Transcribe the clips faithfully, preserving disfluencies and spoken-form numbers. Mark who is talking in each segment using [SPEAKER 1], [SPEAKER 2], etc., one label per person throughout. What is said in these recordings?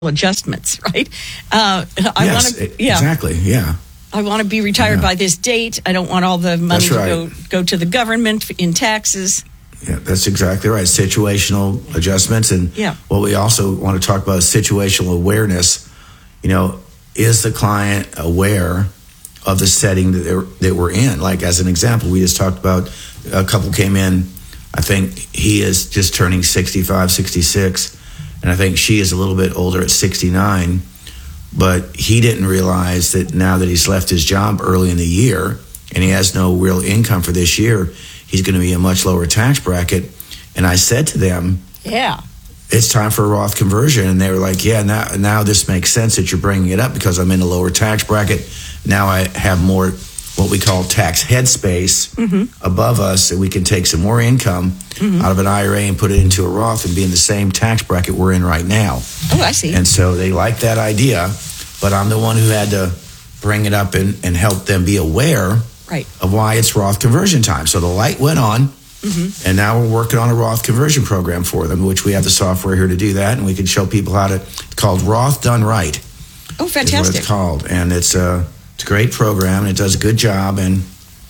[SPEAKER 1] adjustments, right? Uh, I
[SPEAKER 2] yes,
[SPEAKER 1] want to, yeah,
[SPEAKER 2] exactly, yeah.
[SPEAKER 1] I want to be retired
[SPEAKER 2] Yeah.
[SPEAKER 1] by this date. I don't want all the money
[SPEAKER 2] That's right.
[SPEAKER 1] to go go to the government in taxes.
[SPEAKER 2] Yeah, that's exactly right. Situational adjustments, and
[SPEAKER 1] Yeah.
[SPEAKER 2] what we also want to talk about is situational awareness. You know, is the client aware of the setting that they're, that we're in? Like, as an example, we just talked about a couple came in. I think he is just turning sixty-five, sixty-six, and I think she is a little bit older at sixty-nine. But he didn't realize that now that he's left his job early in the year and he has no real income for this year, he's going to be in a much lower tax bracket. And I said to them,
[SPEAKER 1] Yeah.
[SPEAKER 2] it's time for a Roth conversion. And they were like, yeah, now, now this makes sense that you're bringing it up because I'm in a lower tax bracket. Now I have more what we call tax headspace
[SPEAKER 1] Mm-hmm.
[SPEAKER 2] above us, and we can take some more income
[SPEAKER 1] Mm-hmm.
[SPEAKER 2] out of an I R A and put it into a Roth and be in the same tax bracket we're in right now.
[SPEAKER 1] Oh, I see.
[SPEAKER 2] And so they like that idea, but I'm the one who had to bring it up and, and help them be aware
[SPEAKER 1] Right.
[SPEAKER 2] of why it's Roth conversion time. So the light went on,
[SPEAKER 1] Mm-hmm.
[SPEAKER 2] and now we're working on a Roth conversion program for them, which we have the software here to do that, and we can show people how to. It's called Roth Done Right.
[SPEAKER 1] Oh,
[SPEAKER 2] Is what
[SPEAKER 1] fantastic.
[SPEAKER 2] it's called, and it's a it's a great program, and it does a good job. And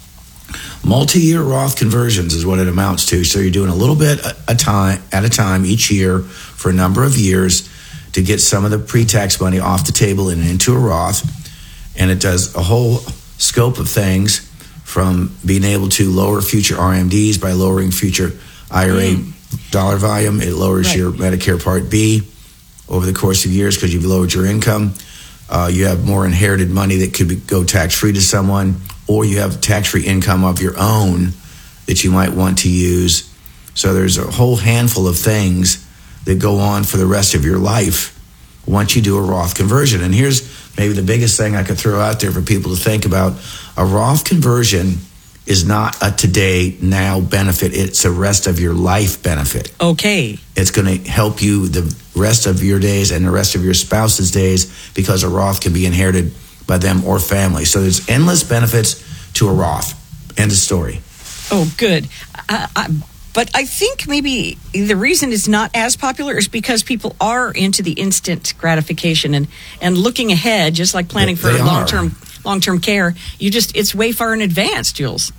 [SPEAKER 2] multi-year Roth conversions is what it amounts to. So you're doing a little bit a, a time at a time each year for a number of years to get some of the pre-tax money off the table and into a Roth, and it does a whole scope of things from being able to lower future R M Ds by lowering future I R A
[SPEAKER 1] Mm.
[SPEAKER 2] dollar volume. It lowers
[SPEAKER 1] Right.
[SPEAKER 2] your Medicare Part B over the course of years because you've lowered your income. Uh, you have more inherited money that could be, go tax-free to someone, or you have tax-free income of your own that you might want to use. So there's a whole handful of things that go on for the rest of your life once you do a Roth conversion. And here's maybe the biggest thing I could throw out there for people to think about. A Roth conversion is not a today, now benefit. It's a rest of your life benefit.
[SPEAKER 1] Okay.
[SPEAKER 2] It's going to help you the rest of your days and the rest of your spouse's days because a Roth can be inherited by them or family. So there's endless benefits to a Roth. End of story.
[SPEAKER 1] Oh, good. I, I, but I think maybe the reason it's not as popular is because people are into the instant gratification and, and looking ahead, just like planning for
[SPEAKER 2] They are.
[SPEAKER 1] long-term long-term care. You just it's way far in advance, Jules.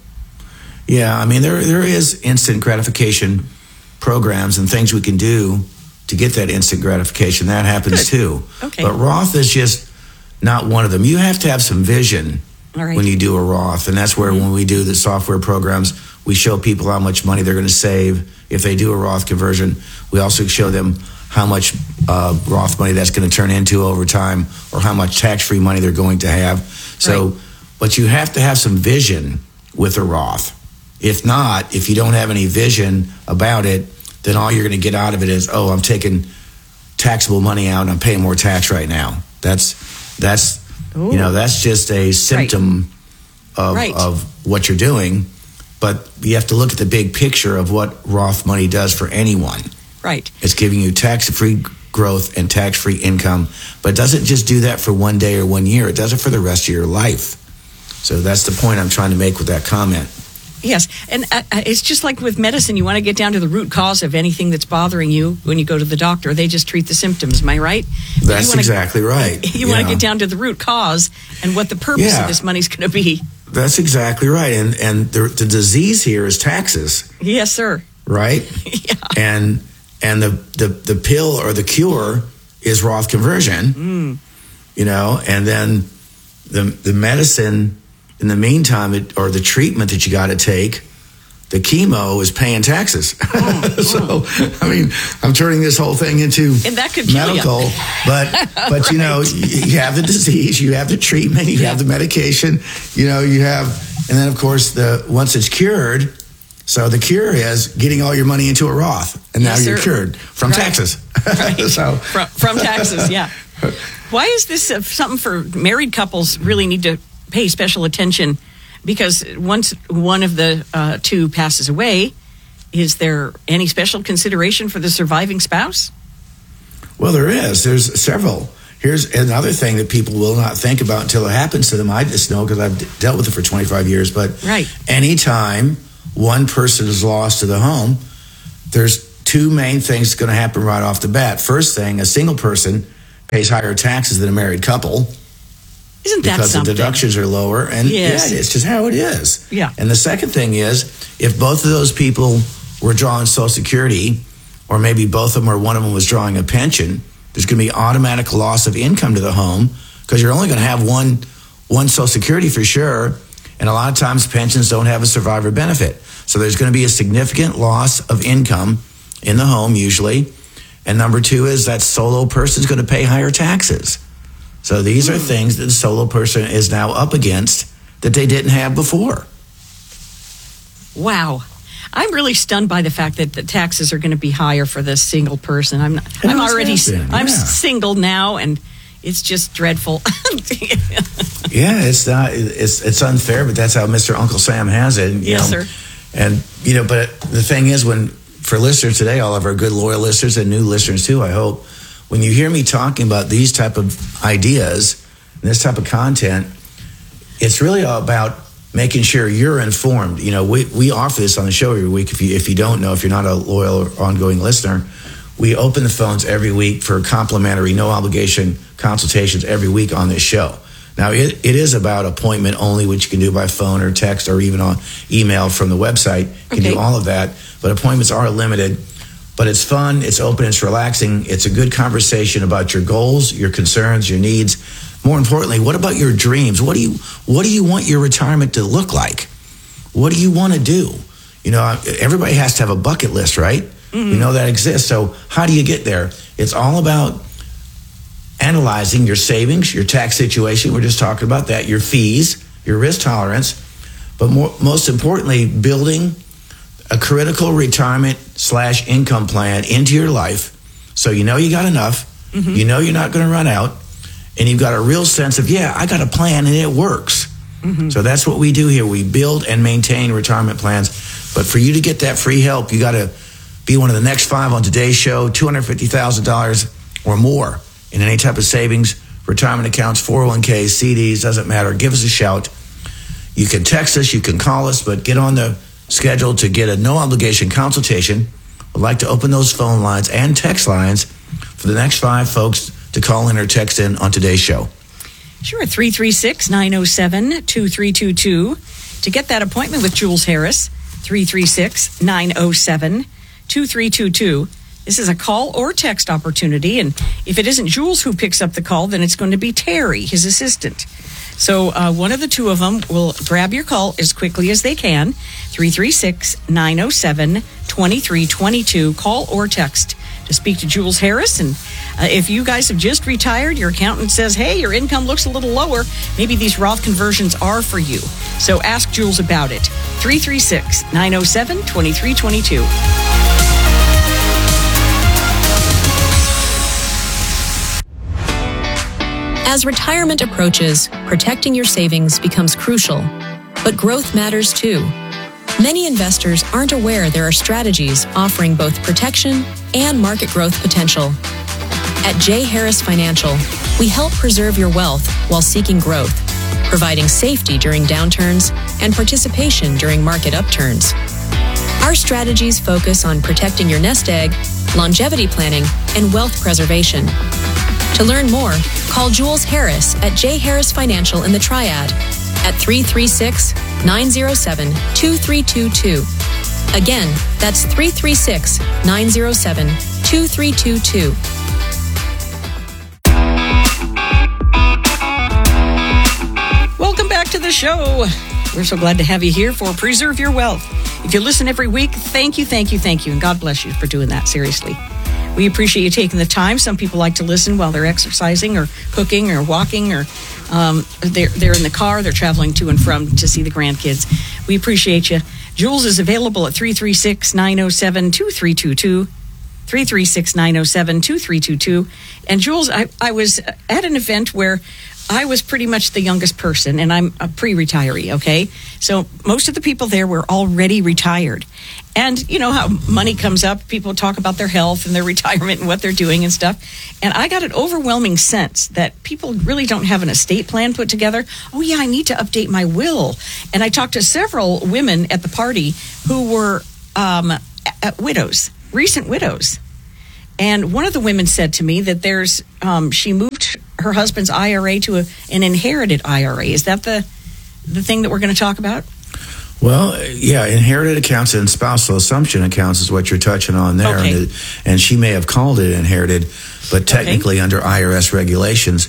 [SPEAKER 2] Yeah, I mean, there there is instant gratification programs and things we can do to get that instant gratification. That happens
[SPEAKER 1] Good.
[SPEAKER 2] too.
[SPEAKER 1] Okay.
[SPEAKER 2] But Roth is just not one of them. You have to have some vision
[SPEAKER 1] All right.
[SPEAKER 2] when you do a Roth. And that's where when we do the software programs, we show people how much money they're going to save if they do a Roth conversion. We also show them how much uh, Roth money that's going to turn into over time, or how much tax-free money they're going to have. So,
[SPEAKER 1] Right.
[SPEAKER 2] but you have to have some vision with a Roth. If not, if you don't have any vision about it, then all you're going to get out of it is, oh, I'm taking taxable money out and I'm paying more tax right now. That's that's
[SPEAKER 1] Ooh.
[SPEAKER 2] you know that's just a symptom of
[SPEAKER 1] Right.
[SPEAKER 2] of what you're doing. But you have to look at the big picture of what Roth money does for anyone.
[SPEAKER 1] Right.
[SPEAKER 2] It's giving you tax-free growth and tax-free income, but it doesn't just do that for one day or one year. It does it for the rest of your life. So that's the point I'm trying to make with that comment.
[SPEAKER 1] Yes, and uh, uh, it's just like with medicine. You want to get down to the root cause of anything that's bothering you when you go to the doctor. They just treat the symptoms. Am I right? But
[SPEAKER 2] That's
[SPEAKER 1] you wanna,
[SPEAKER 2] exactly right.
[SPEAKER 1] You want
[SPEAKER 2] Yeah.
[SPEAKER 1] to get down to the root cause and what the purpose
[SPEAKER 2] Yeah.
[SPEAKER 1] of this money's going to be.
[SPEAKER 2] That's exactly right. And and the, the disease here is taxes,
[SPEAKER 1] Yes, sir.
[SPEAKER 2] right?
[SPEAKER 1] Yeah.
[SPEAKER 2] And and the, the, the pill or the cure is Roth conversion,
[SPEAKER 1] Mm.
[SPEAKER 2] you know, and then the the medicine in the meantime, it, or the treatment that you got to take, the chemo is paying taxes.
[SPEAKER 1] Mm,
[SPEAKER 2] So, I mean, I'm turning this whole thing into
[SPEAKER 1] And that could kill
[SPEAKER 2] medical,
[SPEAKER 1] you.
[SPEAKER 2] but but you know, you, you have the disease, you have the treatment, you have the medication, you know, you have, and then of course the once it's cured. So the cure is getting all your money into a Roth, and now
[SPEAKER 1] Yes,
[SPEAKER 2] you're
[SPEAKER 1] sir.
[SPEAKER 2] cured from
[SPEAKER 1] Right.
[SPEAKER 2] taxes.
[SPEAKER 1] Right.
[SPEAKER 2] So
[SPEAKER 1] From, from taxes, yeah. Why is this uh, something for married couples really need to pay special attention? Because once one of the uh, two passes away, is there any special consideration for the surviving spouse?
[SPEAKER 2] Well, there is. There's several. Here's another thing that people will not think about until it happens to them. I just know because I've d- dealt with it for twenty-five years. But
[SPEAKER 1] Right.
[SPEAKER 2] anytime one person is lost to the home, there's two main things going to happen right off the bat. First thing, a single person pays higher taxes than a married couple.
[SPEAKER 1] Isn't that
[SPEAKER 2] because
[SPEAKER 1] something?
[SPEAKER 2] the deductions are lower, and
[SPEAKER 1] Yes.
[SPEAKER 2] yeah, it's just how it is.
[SPEAKER 1] Yeah.
[SPEAKER 2] And the second thing is, if both of those people were drawing Social Security, or maybe both of them or one of them was drawing a pension, there's going to be automatic loss of income to the home because you're only going to have one one Social Security for sure, and a lot of times pensions don't have a survivor benefit. So there's going to be a significant loss of income in the home usually. And number two is that solo person is going to pay higher taxes. So these are things that the solo person is now up against that they didn't have before.
[SPEAKER 1] Wow. I'm really stunned by the fact that the taxes are going to be higher for the single person. I'm not,
[SPEAKER 2] It
[SPEAKER 1] I'm
[SPEAKER 2] always
[SPEAKER 1] already
[SPEAKER 2] has been,
[SPEAKER 1] I'm
[SPEAKER 2] yeah.
[SPEAKER 1] single now, and it's just dreadful.
[SPEAKER 2] Yeah, it's not it's it's unfair, but that's how Mister Uncle Sam has it. You
[SPEAKER 1] Yes,
[SPEAKER 2] know?
[SPEAKER 1] sir.
[SPEAKER 2] And you know, but the thing is, when for listeners today, all of our good loyal listeners and new listeners too, I hope, when you hear me talking about these type of ideas, and this type of content, it's really all about making sure you're informed. You know, we, we offer this on the show every week. If you if you don't know, if you're not a loyal or ongoing listener, we open the phones every week for complimentary, no obligation consultations every week on this show. Now, it, it is about appointment only, which you can do by phone or text or even on email from the website. You can
[SPEAKER 1] Okay.
[SPEAKER 2] do all of that, but appointments are limited. But it's fun, it's open, it's relaxing. It's a good conversation about your goals, your concerns, your needs. More importantly, what about your dreams? What do you what do you want your retirement to look like? What do you want to do? You know, everybody has to have a bucket list, right? Mm-hmm. We know that exists. So how do you get there? It's all about analyzing your savings, your tax situation. We're just talking about that, your fees, your risk tolerance. But more, most importantly, building a critical retirement slash income plan into your life so you know you got enough, mm-hmm. you know you're not going to run out, and you've got a real sense of, yeah, I got a plan and it works. Mm-hmm. So that's what we do here. We build and maintain retirement plans. But for you to get that free help, you got to be one of the next five on today's show, two hundred fifty thousand dollars or more in any type of savings, retirement accounts, four oh one k, C Ds, doesn't matter. Give us a shout. You can text us, you can call us, but get on the schedule to get a no-obligation consultation. We'd like to open those phone lines and text lines for the next five folks to call in or text in on today's show.
[SPEAKER 1] Sure, three three six, nine oh seven, two three two two. To get that appointment with Jules Harris, three three six, nine oh seven, two three two two. This is a call or text opportunity, and if it isn't Jules who picks up the call, then it's going to be Terry, his assistant. So uh, one of the two of them will grab your call as quickly as they can, three three six, nine oh seven, two three two two. Call or text to speak to Jules Harris. And uh, if you guys have just retired, your accountant says, hey, your income looks a little lower, maybe these Roth conversions are for you. So ask Jules about it. three three six, nine oh seven, two three two two.
[SPEAKER 3] As retirement approaches, protecting your savings becomes crucial, but growth matters too. Many investors aren't aware there are strategies offering both protection and market growth potential. At J. Harris Financial, we help preserve your wealth while seeking growth, providing safety during downturns and participation during market upturns. Our strategies focus on protecting your nest egg, longevity planning, and wealth preservation. To learn more, call Jules Harris at J. Harris Financial in the Triad at three three six, nine oh seven, two three two two. Again, that's three three six, nine oh seven, two three two two.
[SPEAKER 1] Welcome back to the show. We're so glad to have you here for Preserve Your Wealth. If you listen every week, thank you, thank you, thank you, and God bless you for doing that, seriously. We appreciate you taking the time. Some people like to listen while they're exercising or cooking or walking, or um, they're, they're in the car, they're traveling to and from to see the grandkids. We appreciate you. Jules is available at three three six, nine oh seven, two three two two, three three six, nine oh seven, two three two two. And Jules, I, I was at an event where I was pretty much the youngest person, and I'm a pre-retiree, okay? So most of the people there were already retired. And you know how money comes up, people talk about their health and their retirement and what they're doing and stuff. And I got an overwhelming sense that people really don't have an estate plan put together. Oh yeah, I need to update my will. And I talked to several women at the party who were um, widows, recent widows. And one of the women said to me that there's, um, she moved her husband's I R A to a, an inherited I R A. Is that the the thing that we're going to talk about?
[SPEAKER 2] Well, yeah, inherited accounts and spousal assumption accounts is what you're touching on there.
[SPEAKER 1] Okay.
[SPEAKER 2] And, it, and she may have called it inherited, but technically okay. under I R S regulations,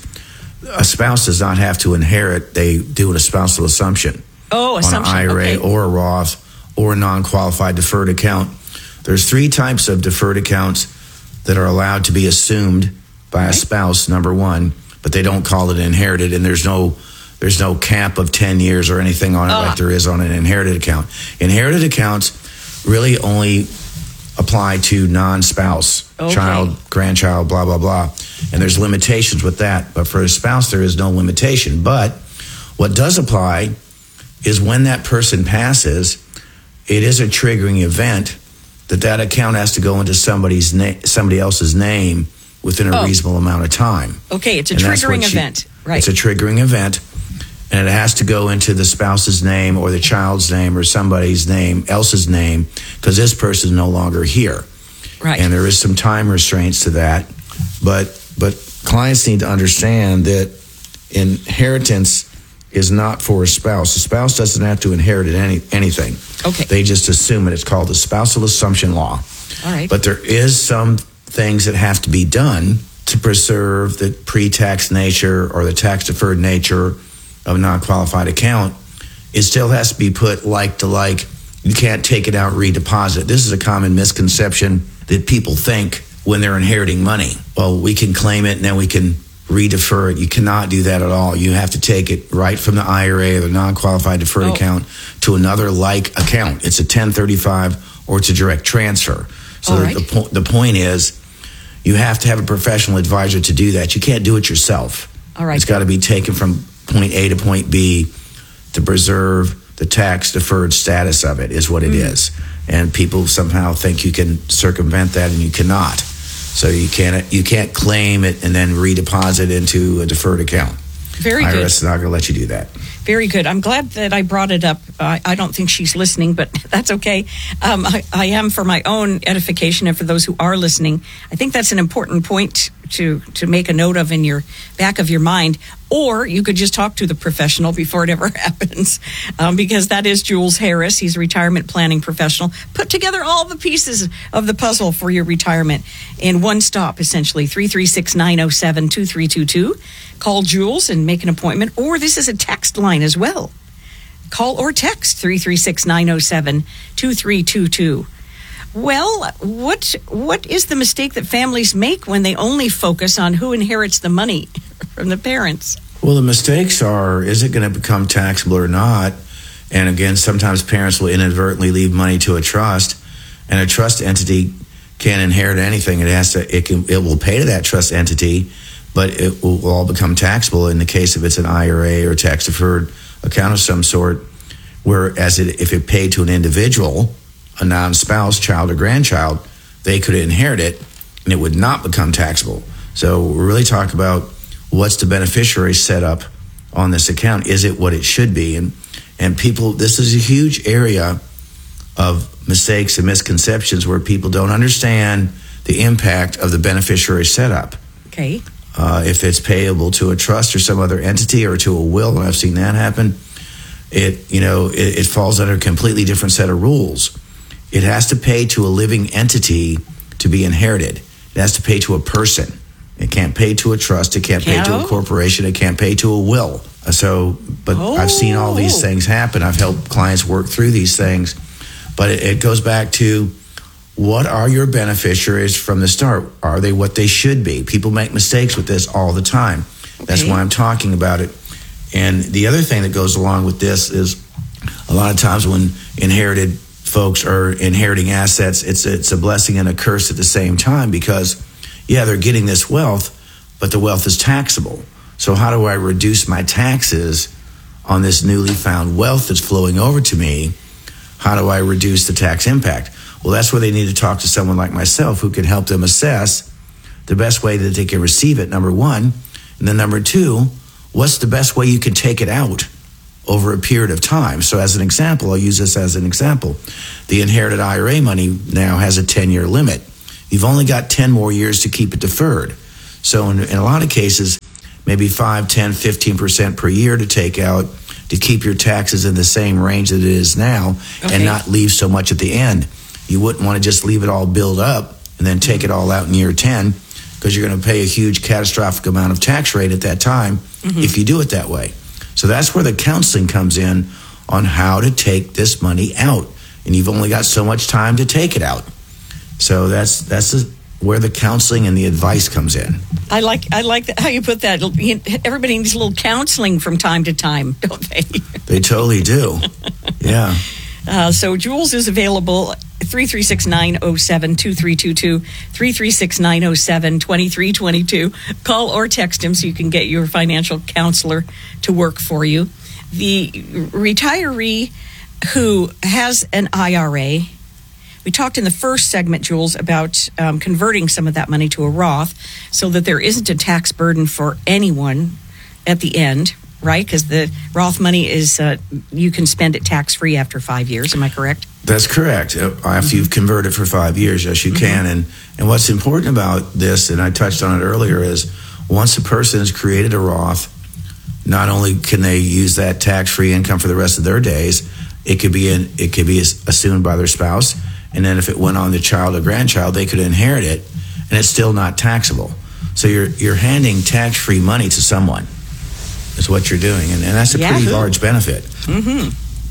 [SPEAKER 2] a spouse does not have to inherit. They do a spousal assumption.
[SPEAKER 1] Oh, assumption.
[SPEAKER 2] On an I R A
[SPEAKER 1] okay.
[SPEAKER 2] or a Roth or a non-qualified deferred account. There's three types of deferred accounts that are allowed to be assumed by a spouse, number one, but they don't call it inherited, and there's no there's no cap of ten years or anything on it uh. like there is on an inherited account. Inherited accounts really only apply to non-spouse, okay. child, grandchild, blah, blah, blah. And there's limitations with that. But for a spouse, there is no limitation. But what does apply is when that person passes, it is a triggering event that that account has to go into somebody's na- somebody else's name within a oh. reasonable amount of time.
[SPEAKER 1] Okay, it's a
[SPEAKER 2] and
[SPEAKER 1] triggering
[SPEAKER 2] she,
[SPEAKER 1] event. Right.
[SPEAKER 2] It's a triggering event, and it has to go into the spouse's name or the child's name or somebody's name, else's name, because this person is no longer here.
[SPEAKER 1] Right.
[SPEAKER 2] And there is some time restraints to that. But but clients need to understand that inheritance is not for a spouse. A spouse doesn't have to inherit any, anything.
[SPEAKER 1] Okay.
[SPEAKER 2] They just assume it. It's called the spousal assumption law.
[SPEAKER 1] All right.
[SPEAKER 2] But there is some things that have to be done to preserve the pre-tax nature or the tax-deferred nature of a non-qualified account. It still has to be put like to like. You can't take it out and redeposit. This is a common misconception that people think when they're inheriting money. Well, we can claim it and then we can redefer it. You cannot do that at all. You have to take it right from the I R A or the non-qualified deferred oh. account to another like account. It's a ten thirty-five or it's a direct transfer. So the,
[SPEAKER 1] right.
[SPEAKER 2] the, po- the point is you have to have a professional advisor to do that. You can't do it yourself.
[SPEAKER 1] All right.
[SPEAKER 2] It's got to be taken from point A to point B to preserve the tax deferred status of it is what it mm. is. And people somehow think you can circumvent that, and you cannot. So you can't you can't claim it and then redeposit into a deferred account.
[SPEAKER 1] Very good.
[SPEAKER 2] I R S is not going to let you do that.
[SPEAKER 1] Very good. I'm glad that I brought it up. Uh, I don't think she's listening, but that's okay. Um, I, I am for my own edification and for those who are listening. I think that's an important point to to make a note of in your back of your mind. Or you could just talk to the professional before it ever happens, um, because that is Jules Harris. He's a retirement planning professional. Put together all the pieces of the puzzle for your retirement in one stop, essentially. three three six, nine oh seven, two three two two. Call Jules and make an appointment. Or this is a text line as well. Call or text three three six, nine oh seven, two three two two. Well, what what is the mistake that families make when they only focus on who inherits the money from the parents?
[SPEAKER 2] Well, the mistakes are, is it going to become taxable or not? And again, sometimes parents will inadvertently leave money to a trust, and a trust entity can't inherit anything. It has to, it can, it will pay to that trust entity, but it will all become taxable in the case if it's an I R A or tax deferred account of some sort. Whereas it, if it paid to an individual, a non-spouse, child or grandchild, they could inherit it and it would not become taxable. So we're really talking about what's the beneficiary setup on this account? Is it what it should be? And and people, this is a huge area of mistakes and misconceptions where people don't understand the impact of the beneficiary setup.
[SPEAKER 1] Okay.
[SPEAKER 2] Uh, if it's payable to a trust or some other entity or to a will, and I've seen that happen, it you know it, it falls under a completely different set of rules. It has to pay to a living entity to be inherited. It has to pay to a person. It can't pay to a trust. It can't pay
[SPEAKER 1] Can?
[SPEAKER 2] to a corporation. It can't pay to a will. So, but
[SPEAKER 1] oh.
[SPEAKER 2] I've seen all these things happen. I've helped clients work through these things. But it, it goes back to, what are your beneficiaries from the start? Are they what they should be? People make mistakes with this all the time. Okay. That's why I'm talking about it. And the other thing that goes along with this is a lot of times when inherited folks are inheriting assets, it's it's a blessing and a curse at the same time, because yeah, they're getting this wealth, but the wealth is taxable. So how do I reduce my taxes on this newly found wealth that's flowing over to me? How do I reduce the tax impact? Well, that's where they need to talk to someone like myself who can help them assess the best way that they can receive it, number one. And then number two, what's the best way you can take it out over a period of time? So as an example, I'll use this as an example. The inherited I R A money now has a ten-year limit. you've only got ten more years to keep it deferred. So in, in a lot of cases, maybe five, ten, fifteen percent per year to take out to keep your taxes in the same range that it is now,
[SPEAKER 1] okay,
[SPEAKER 2] and not leave so much at the end. You wouldn't want to just leave it all build up and then take it all out in year ten, because you're going to pay a huge catastrophic amount of tax rate at that time mm-hmm. if you do it that way. So that's where the counseling comes in on how to take this money out. And you've only got so much time to take it out. So that's that's the, where the counseling and the advice comes in.
[SPEAKER 1] I like I like that, how you put that. Everybody needs a little counseling from time to time, don't they?
[SPEAKER 2] They totally do. Yeah.
[SPEAKER 1] Uh, so Jules is available three three six, nine oh seven, two three two two, three three six, nine oh seven, two three two two. Call or text him so you can get your financial counselor to work for you. The retiree who has an I R A, we talked in the first segment, Jules, about um, converting some of that money to a Roth so that there isn't a tax burden for anyone at the end, right? Because the Roth money is, uh, you can spend it tax-free after five years. Am I correct?
[SPEAKER 2] That's correct. After mm-hmm. you've converted for five years, yes, you mm-hmm. can. And and what's important about this, and I touched on it earlier, is once a person has created a Roth, not only can they use that tax-free income for the rest of their days, it could be in, it could be assumed by their spouse, and then if it went on to child or grandchild, they could inherit it, and it's still not taxable. So you're you're handing tax-free money to someone. Is what you're doing, and, and that's a
[SPEAKER 1] Yahoo.
[SPEAKER 2] pretty large benefit.
[SPEAKER 1] Mm-hmm.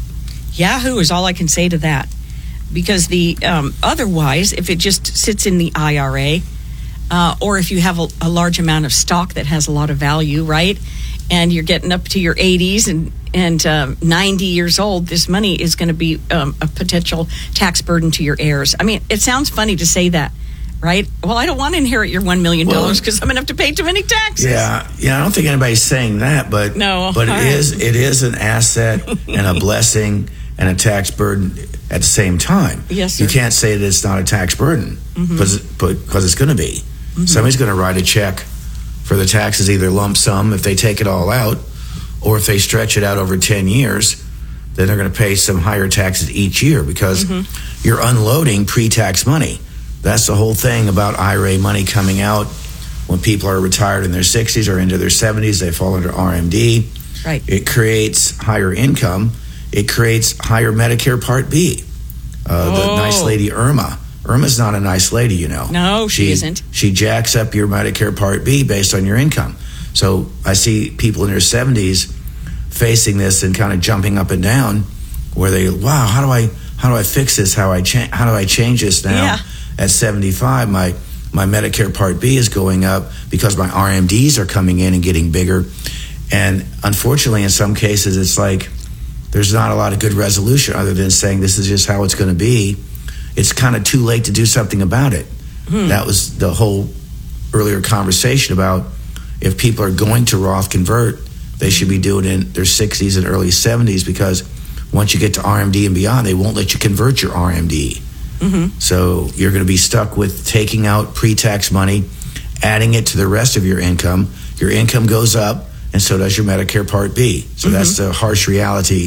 [SPEAKER 1] Yahoo is all I can say to that, because the um, otherwise, if it just sits in the I R A, uh, or if you have a, a large amount of stock that has a lot of value, right, and you're getting up to your eighties and and um, ninety years old, this money is going to be um, a potential tax burden to your heirs. I mean, it sounds funny to say that, right? Well, I don't want to inherit your one million dollars because well, I'm going to have to pay too many taxes.
[SPEAKER 2] Yeah, yeah. I don't think anybody's saying that, but
[SPEAKER 1] no,
[SPEAKER 2] but it
[SPEAKER 1] right.
[SPEAKER 2] is it is an asset and a blessing and a tax burden at the same time.
[SPEAKER 1] Yes, sir.
[SPEAKER 2] You can't say that it's not a tax burden because mm-hmm. because it's going to be. Mm-hmm. Somebody's going to write a check for the taxes, either lump sum if they take it all out, or if they stretch it out over ten years, then they're going to pay some higher taxes each year because mm-hmm. you're unloading pre-tax money. That's the whole thing about I R A money coming out when people are retired in their sixties or into their seventies. They fall under R M D.
[SPEAKER 1] Right.
[SPEAKER 2] It creates higher income. It creates higher Medicare Part B. Uh,
[SPEAKER 1] oh.
[SPEAKER 2] The nice lady Irma. Irma's not a nice lady, you know.
[SPEAKER 1] No, she, she isn't.
[SPEAKER 2] She jacks up your Medicare Part B based on your income. So I see people in their seventies facing this and kind of jumping up and down, where they, wow, how do I how do I fix this? How I cha- how do I change this now?
[SPEAKER 1] Yeah.
[SPEAKER 2] At seventy-five, my my Medicare Part B is going up because my R M Ds are coming in and getting bigger. And unfortunately, in some cases, it's like there's not a lot of good resolution other than saying this is just how it's going to be. It's kind of too late to do something about it. Hmm. That was the whole earlier conversation about if people are going to Roth convert, they should be doing it in their sixties and early seventies, because once you get to R M D and beyond, they won't let you convert your R M D. Mm-hmm. So you're going to be stuck with taking out pre-tax money, adding it to the rest of your income. Your income goes up, and so does your Medicare Part B. So mm-hmm. that's the harsh reality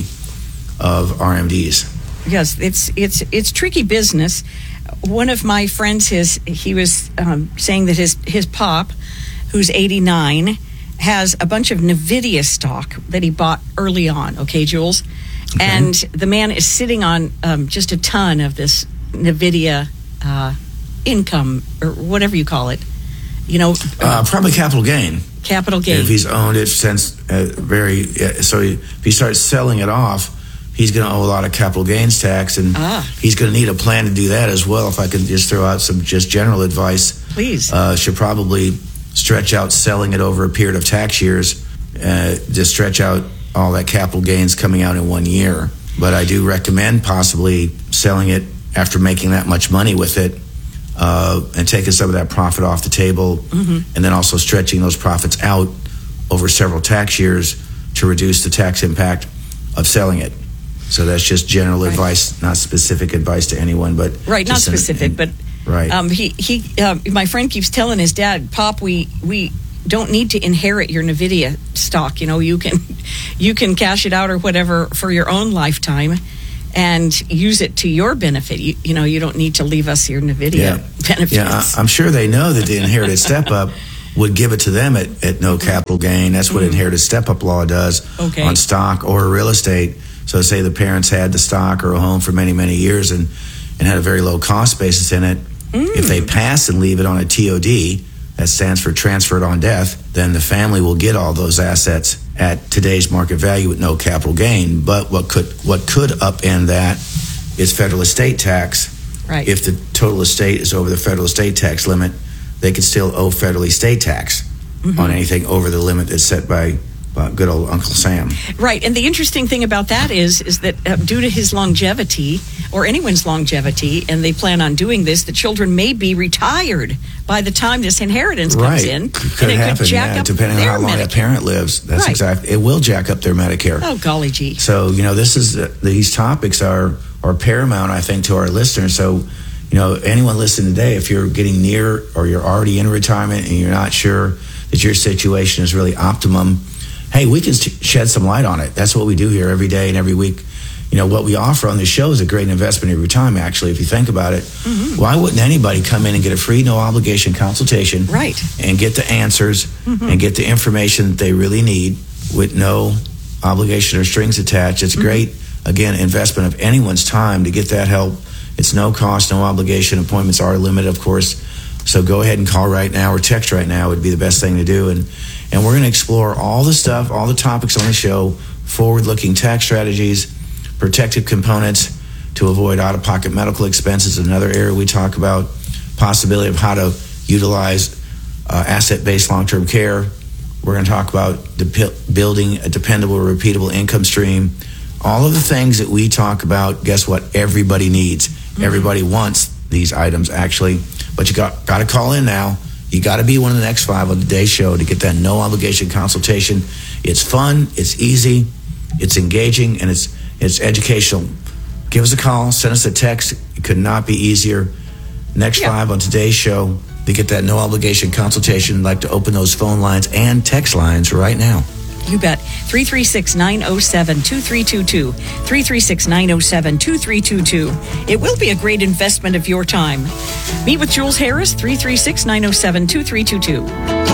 [SPEAKER 2] of R M Ds.
[SPEAKER 1] Yes, it's it's it's tricky business. One of my friends, his he was um, saying that his his pop, who's eighty-nine, has a bunch of NVIDIA stock that he bought early on. Okay, Jules, okay. And the man is sitting on um, just a ton of this NVIDIA uh, income, or whatever you call it. You know,
[SPEAKER 2] uh, probably capital gain.
[SPEAKER 1] Capital gain.
[SPEAKER 2] If he's owned it since uh, very, uh, so he, if he starts selling it off, he's going to owe a lot of capital gains tax, and ah. he's going to need a plan to do that as well. If I could just throw out some just general advice,
[SPEAKER 1] please.
[SPEAKER 2] Uh, should probably stretch out selling it over a period of tax years, uh, just stretch out all that capital gains coming out in one year. But I do recommend possibly selling it after making that much money with it, uh, and taking some of that profit off the table, mm-hmm. and then also stretching those profits out over several tax years to reduce the tax impact of selling it. So that's just general right. advice, not specific advice to anyone, but
[SPEAKER 1] right, not specific,
[SPEAKER 2] in,
[SPEAKER 1] but
[SPEAKER 2] right.
[SPEAKER 1] Um, he he, uh, my friend keeps telling his dad, "Pop, we we don't need to inherit your NVIDIA stock. You know, you can you can cash it out or whatever for your own lifetime." and use it to your benefit. You, you know, you don't need to leave us your NVIDIA
[SPEAKER 2] Yeah.
[SPEAKER 1] benefits.
[SPEAKER 2] Yeah, I- I'm sure they know that the inherited step-up would give it to them at, at no capital gain. That's what inherited step-up law does
[SPEAKER 1] Okay.
[SPEAKER 2] on stock or real estate. So say the parents had the stock or a home for many, many years and, and had a very low cost basis in it. If they pass and leave it on a T O D, that stands for transferred on death, then the family will get all those assets at today's market value with no capital gain. But what could what could upend that is federal estate tax.
[SPEAKER 1] Right.
[SPEAKER 2] If the total estate is over the federal estate tax limit, they could still owe federal estate tax
[SPEAKER 1] Mm-hmm.
[SPEAKER 2] on anything over the limit that's set by, by good old Uncle Sam.
[SPEAKER 1] Right, and the interesting thing about that is is that uh, due to his longevity, or anyone's longevity, and they plan on doing this, the children may be retired by the time this inheritance comes
[SPEAKER 2] Right.
[SPEAKER 1] in.
[SPEAKER 2] Could
[SPEAKER 1] and it
[SPEAKER 2] happen,
[SPEAKER 1] could jack
[SPEAKER 2] yeah,
[SPEAKER 1] up
[SPEAKER 2] depending on
[SPEAKER 1] their
[SPEAKER 2] how long that
[SPEAKER 1] Medicare.
[SPEAKER 2] parent lives. That's
[SPEAKER 1] Right.
[SPEAKER 2] exactly. It will jack up their Medicare.
[SPEAKER 1] Oh, golly gee.
[SPEAKER 2] So, you know, this is, uh, these topics are, are paramount, I think, to our listeners. So, you know, anyone listening today, if you're getting near or you're already in retirement and you're not sure that your situation is really optimum, hey, we can sh- shed some light on it. That's what we do here every day and every week. You know, what we offer on this show is a great investment in your time, actually, if you think about it. Mm-hmm. Why wouldn't anybody come in and get a free, no obligation consultation?
[SPEAKER 1] Right.
[SPEAKER 2] And get the answers mm-hmm. and get the information that they really need with no obligation or strings attached. It's mm-hmm. great, again, investment of anyone's time to get that help. It's no cost, no obligation. Appointments are limited, of course. So go ahead and call right now or text right now would be the best thing to do. And and we're going to explore all the stuff, all the topics on the show, forward-looking tax strategies, protective components to avoid out-of-pocket medical expenses, another area we talk about, possibility of how to utilize uh, asset-based long-term care. We're going to talk about de- building a dependable, repeatable income stream. All of the things that we talk about, guess what? Everybody needs. Mm-hmm. Everybody wants these items, actually. But you got got to call in now. You got to be one of the next five on today's show to get that no obligation consultation. It's fun, it's easy, it's engaging, and it's it's educational. Give us a call, send us a text. It could not be easier. Next yeah. five on today's show to get that no obligation consultation. I'd like to open those phone lines and text lines right now.
[SPEAKER 1] You bet. three three six, nine oh seven, two three two two. three three six, nine oh seven, two three two two. It will be a great investment of your time. Meet with Jules Harris, three three six, nine oh seven, two three two two.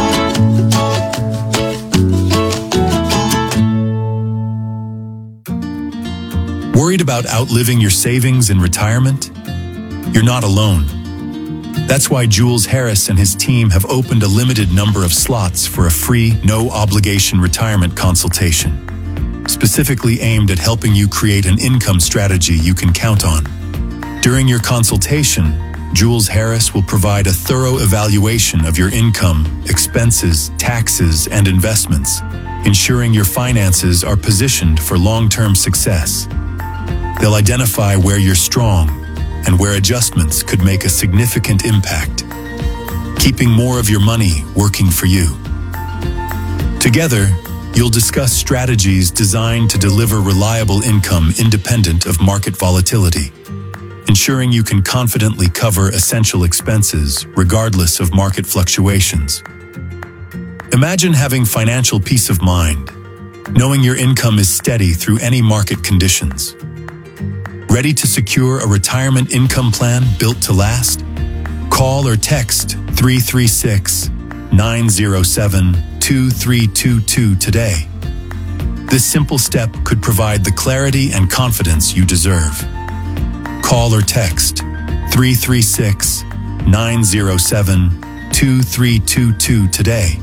[SPEAKER 4] Worried about outliving your savings in retirement? You're not alone. That's why Jules Harris and his team have opened a limited number of slots for a free, no-obligation retirement consultation, specifically aimed at helping you create an income strategy you can count on. During your consultation, Jules Harris will provide a thorough evaluation of your income, expenses, taxes, and investments, ensuring your finances are positioned for long-term success. They'll identify where you're strong and where adjustments could make a significant impact, keeping more of your money working for you. Together, you'll discuss strategies designed to deliver reliable income independent of market volatility, ensuring you can confidently cover essential expenses regardless of market fluctuations. Imagine having financial peace of mind, knowing your income is steady through any market conditions. Ready to secure a retirement income plan built to last? Call or text three three six, nine oh seven, two three two two today. This simple step could provide the clarity and confidence you deserve. Call or text three three six, nine oh seven, two three two two today.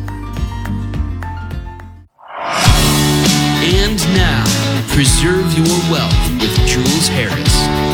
[SPEAKER 5] And now, preserve your wealth with Jules Harris.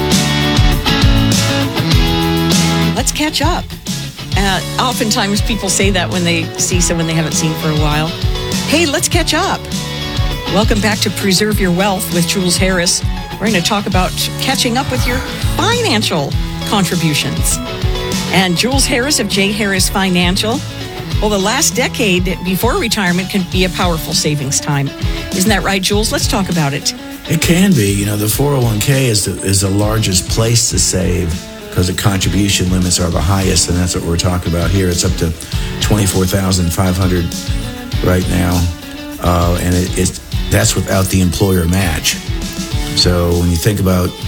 [SPEAKER 1] Let's catch up. Uh, oftentimes people say that when they see someone they haven't seen for a while. Hey, let's catch up. Welcome back to Preserve Your Wealth with Jules Harris. We're going to talk about catching up with your financial contributions. And Jules Harris of J. Harris Financial. Well, the last decade before retirement can be a powerful savings time. Isn't that right, Jules? Let's talk about it.
[SPEAKER 2] It can be. You know, the four oh one k is the, is the largest place to save because the contribution limits are the highest, and that's what we're talking about here. It's up to twenty-four thousand five hundred dollars right now, uh, and it, it's that's without the employer match. So when you think about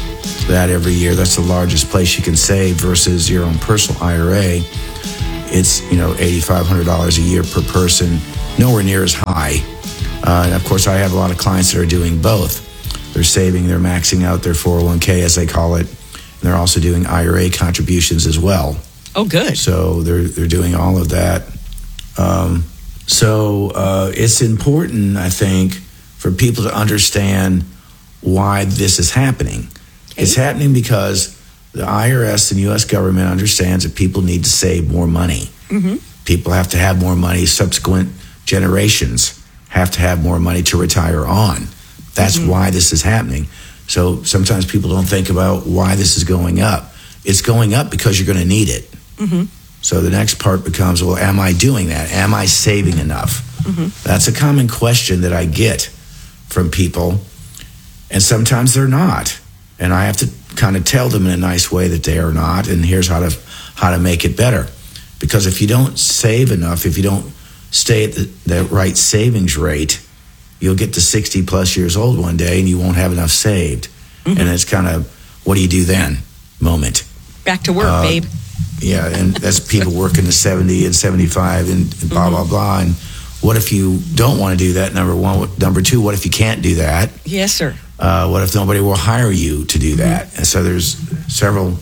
[SPEAKER 2] that every year. That's the largest place you can save versus your own personal I R A. It's, you know, eight thousand five hundred dollars a year per person, nowhere near as high. Uh, and of course, I have a lot of clients that are doing both. They're saving, they're maxing out their four oh one k, as they call it, and they're also doing I R A contributions as well.
[SPEAKER 1] Oh, good.
[SPEAKER 2] So they're they're doing all of that. Um, so uh, it's important, I think, for people to understand why this is happening. Okay. It's happening because the I R S and U S government understands that people need to save more money. Mm-hmm. People have to have more money. Subsequent generations have to have more money to retire on. That's mm-hmm. why this is happening. So sometimes people don't think about why this is going up. It's going up because you're going to need it. Mm-hmm. So the next part becomes, well, am I doing that? Am I saving enough? Mm-hmm. That's a common question that I get from people. And sometimes they're not. And I have to kind of tell them in a nice way that they are not. And here's how to how to make it better. Because if you don't save enough, if you don't stay at the, the right savings rate, you'll get to sixty plus years old one day and you won't have enough saved. Mm-hmm. And it's kind of, what do you do then? Moment.
[SPEAKER 1] Back to work,
[SPEAKER 2] uh,
[SPEAKER 1] babe.
[SPEAKER 2] Yeah, and that's people working to seventy and seventy-five and, and blah, mm-hmm. blah, blah. And what if you don't want to do that, number one? Number two, what if you can't do that?
[SPEAKER 1] Yes, sir.
[SPEAKER 2] Uh, what if nobody will hire you to do that? Mm-hmm. And so there's several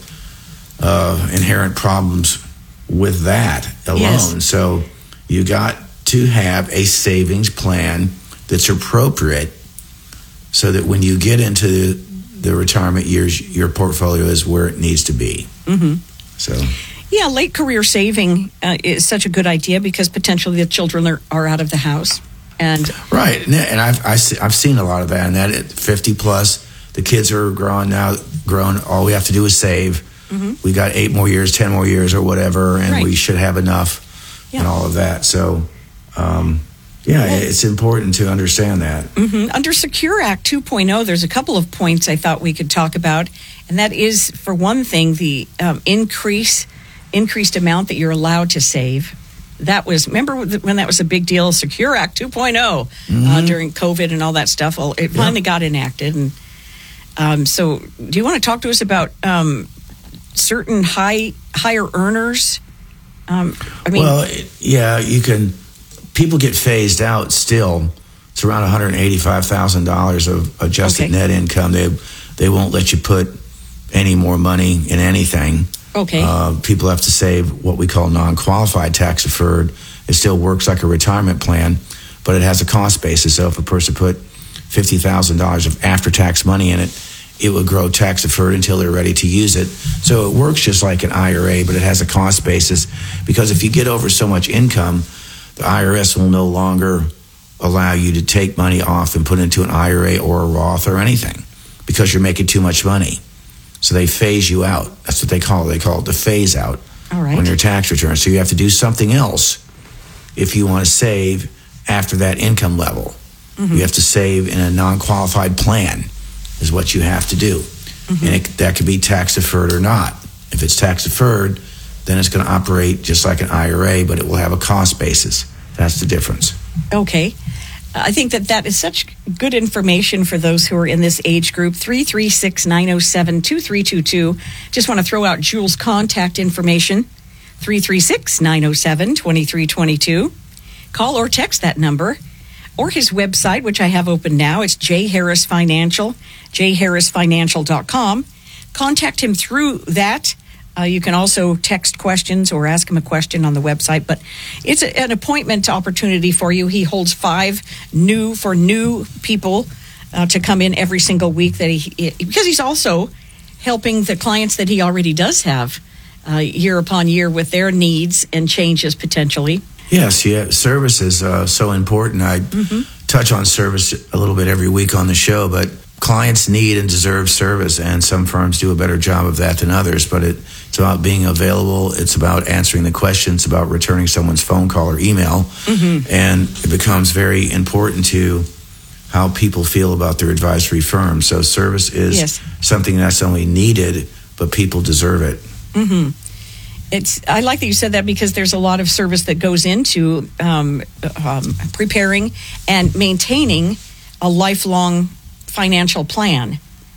[SPEAKER 2] uh, inherent problems with that alone. Yes. So you got to have a savings plan that's appropriate so that when you get into the retirement years, your portfolio is where it needs to be. Mm-hmm. So,
[SPEAKER 1] yeah, late career saving uh, is such a good idea because potentially the children are, are out of the house. And
[SPEAKER 2] right, and I've I see, I've seen a lot of that. And that at fifty plus, the kids are grown now. Grown, all we have to do is save. Mm-hmm. We got eight more years, ten more years, or whatever, and right. we should have enough, yeah. and all of that. So, um, yeah, yeah, it's important to understand that.
[SPEAKER 1] Mm-hmm. Under Secure Act two point oh, there's a couple of points I thought we could talk about, and that is, for one thing, the um, increase increased amount that you're allowed to save. That was, remember when that was a big deal, Secure Act two point oh, mm-hmm. uh, during COVID and all that stuff? Well, it finally yep. got enacted. And um, so do you want to talk to us about um, certain high higher earners? Um, I mean,
[SPEAKER 2] well, yeah, you can, people get phased out still. It's around one hundred eighty-five thousand dollars of adjusted okay. net income. They, they won't let you put any more money in anything.
[SPEAKER 1] Okay.
[SPEAKER 2] Uh, people have to save what we call non-qualified tax deferred. It still works like a retirement plan, but it has a cost basis. So if a person put fifty thousand dollars of after-tax money in it, it would grow tax deferred until they're ready to use it. So it works just like an I R A, but it has a cost basis because if you get over so much income, the I R S will no longer allow you to take money off and put into an I R A or a Roth or anything because you're making too much money. So they phase you out. That's what they call it. They call it the phase out
[SPEAKER 1] All right.
[SPEAKER 2] on your tax return. So you have to do something else if you want to save after that income level. Mm-hmm. You have to save in a non-qualified plan is what you have to do. Mm-hmm. And it, that could be tax deferred or not. If it's tax deferred, then it's going to operate just like an I R A, but it will have a cost basis. That's the difference.
[SPEAKER 1] Okay. I think that that is such good information for those who are in this age group. three three six, nine oh seven, two three two two. Just want to throw out Jules' contact information. three three six, nine oh seven, two three two two. Call or text that number. Or his website, which I have open now. It's J Harris Financial, j harris financial dot com. Contact him through that. Uh, you can also text questions or ask him a question on the website, but it's a, an appointment opportunity for you. He holds five new for new people uh, to come in every single week that he, because he's also helping the clients that he already does have uh, year upon year with their needs and changes potentially.
[SPEAKER 2] Yes, yeah, service is uh, so important. I mm-hmm. touch on service a little bit every week on the show, but clients need and deserve service, and some firms do a better job of that than others, but it, it's about being available. It's about answering the questions, about returning someone's phone call or email, mm-hmm. and it becomes very important to how people feel about their advisory firm. So service is yes. something that's only needed, but people deserve it.
[SPEAKER 1] Mm-hmm. It's, I like that you said that because there's a lot of service that goes into um, um, preparing and maintaining a lifelong financial plan.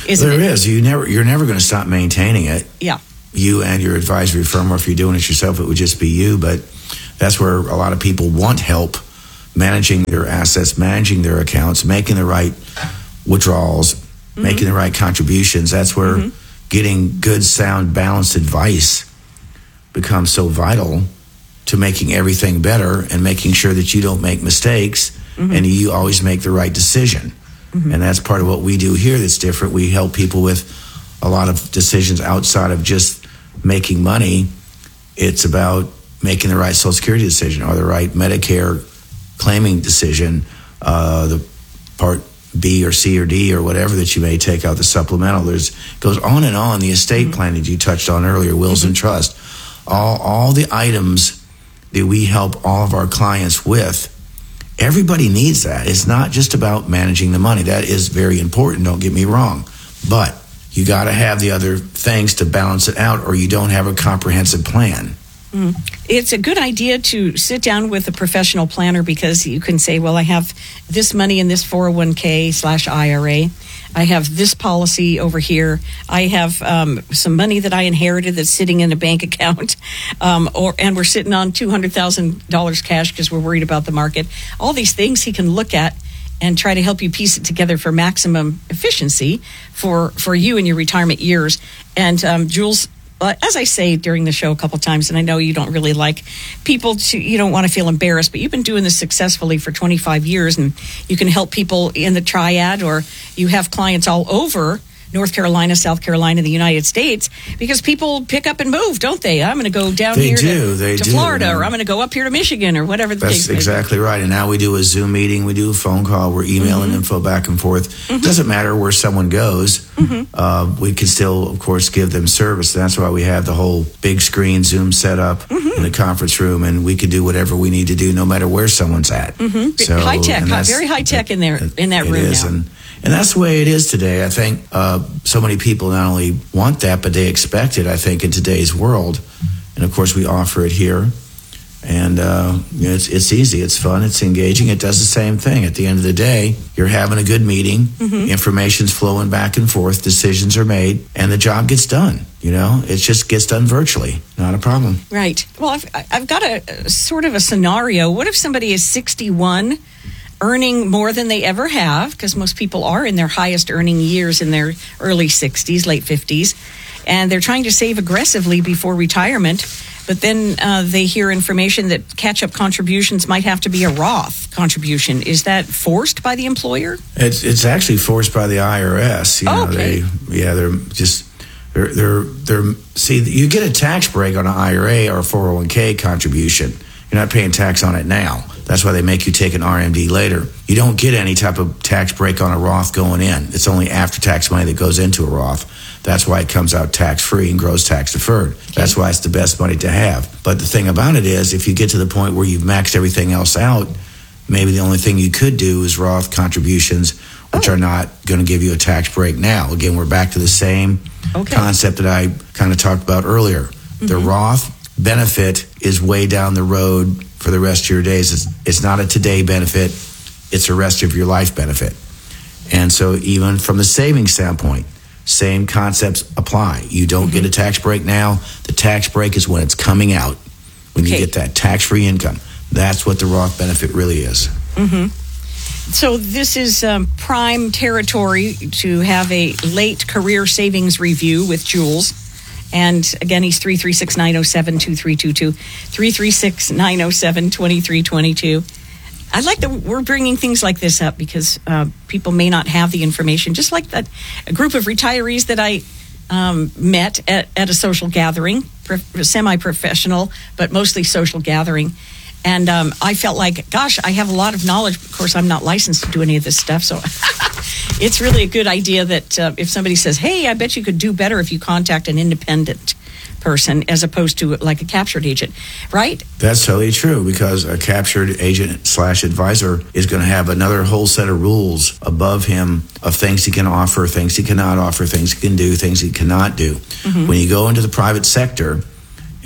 [SPEAKER 1] Isn't
[SPEAKER 2] there
[SPEAKER 1] it?
[SPEAKER 2] is. You never, you're never going to stop maintaining it.
[SPEAKER 1] Yeah.
[SPEAKER 2] You and your advisory firm, or if you're doing it yourself, it would just be you. But that's where a lot of people want help managing their assets, managing their accounts, making the right withdrawals, mm-hmm. making the right contributions. That's where mm-hmm. getting good, sound, balanced advice becomes so vital to making everything better and making sure that you don't make mistakes mm-hmm. and you always make the right decision. Mm-hmm. And that's part of what we do here that's different. We help people with a lot of decisions outside of just making money. It's about making the right Social Security decision or the right Medicare claiming decision, uh, the Part B or C or D or whatever that you may take out, the supplemental. There's goes on and on. The estate mm-hmm. planning you touched on earlier, wills mm-hmm. and trust, all all the items that we help all of our clients with. Everybody needs that. It's not just about managing the money. That is very important, don't get me wrong. But you got to have the other things to balance it out, or you don't have a comprehensive plan.
[SPEAKER 1] Mm. It's a good idea to sit down with a professional planner, because you can say, well, I have this money in this four oh one k slash I R A. I have this policy over here. I have um, some money that I inherited that's sitting in a bank account, um, or and we're sitting on two hundred thousand dollars cash because we're worried about the market. All these things he can look at and try to help you piece it together for maximum efficiency for, for you in your retirement years. And um, Jules, uh, as I say during the show a couple times, and I know you don't really like people to, you don't want to feel embarrassed, but you've been doing this successfully for twenty-five years, and you can help people in the triad, or you have clients all over North Carolina, South Carolina, the United States, because people pick up and move, don't they? I'm going to go down
[SPEAKER 2] they
[SPEAKER 1] here
[SPEAKER 2] do,
[SPEAKER 1] to,
[SPEAKER 2] they
[SPEAKER 1] to
[SPEAKER 2] do.
[SPEAKER 1] Florida, or I'm going to go up here to Michigan, or whatever the case
[SPEAKER 2] That's
[SPEAKER 1] may be.
[SPEAKER 2] exactly right. And now we do a Zoom meeting, we do a phone call, we're emailing mm-hmm. info back and forth. Mm-hmm. Doesn't matter where someone goes. Mm-hmm. Uh, we can still, of course, give them service. That's why we have the whole big screen Zoom set up mm-hmm. in the conference room, and we can do whatever we need to do, no matter where someone's at.
[SPEAKER 1] Mm-hmm.
[SPEAKER 2] So,
[SPEAKER 1] high tech, very high tech in there in that
[SPEAKER 2] it
[SPEAKER 1] room
[SPEAKER 2] is,
[SPEAKER 1] now.
[SPEAKER 2] And, And that's the way it is today. I think uh, so many people not only want that, but they expect it, I think, in today's world. And, of course, we offer it here. And uh, you know, it's, it's easy. It's fun. It's engaging. It does the same thing. At the end of the day, you're having a good meeting. Mm-hmm. Information's flowing back and forth. Decisions are made. And the job gets done. You know, it just gets done virtually. Not a problem.
[SPEAKER 1] Right. Well, I've, I've got a, a sort of a scenario. What if somebody is sixty-one, earning more than they ever have, because most people are in their highest earning years in their early sixties, late fifties, and they're trying to save aggressively before retirement, but then uh, they hear information that catch-up contributions might have to be a Roth contribution. Is that forced by the employer?
[SPEAKER 2] It's it's actually forced by the I R S. You
[SPEAKER 1] oh,
[SPEAKER 2] know,
[SPEAKER 1] okay.
[SPEAKER 2] They, yeah, they're just they're they're they're see, you get a tax break on an I R A or a four oh one k contribution. You're not paying tax on it now. That's why they make you take an R M D later. You don't get any type of tax break on a Roth going in. It's only after-tax money that goes into a Roth. That's why it comes out tax-free and grows tax-deferred. Okay. That's why it's the best money to have. But the thing about it is, if you get to the point where you've maxed everything else out, maybe the only thing you could do is Roth contributions, which oh. are not going to give you a tax break now. Again, we're back to the same okay. concept that I kind of talked about earlier. Mm-hmm. The Roth benefit is way down the road for the rest of your days. It's, it's not a today benefit. It's a rest of your life benefit. And so even from the savings standpoint, same concepts apply. You don't mm-hmm. get a tax break now. The tax break is when it's coming out, when okay. you get that tax-free income. That's what the Roth benefit really is.
[SPEAKER 1] Mm-hmm. So this is um, prime territory to have a late career savings review with Jules. And again, he's three three six, nine oh seven, two three two two, three three six, nine oh seven, two three two two. I like that we're bringing things like this up because uh, people may not have the information, just like that a group of retirees that I um, met at, at a social gathering, semi-professional, but mostly social gathering. And um, I felt like, gosh, I have a lot of knowledge. Of course, I'm not licensed to do any of this stuff. So it's really a good idea that uh, if somebody says, hey, I bet you could do better if you contact an independent person as opposed to like a captured agent, right?
[SPEAKER 2] That's totally true, because a captured agent slash advisor is going to have another whole set of rules above him of things he can offer, things he cannot offer, things he can do, things he cannot do. Mm-hmm. When you go into the private sector,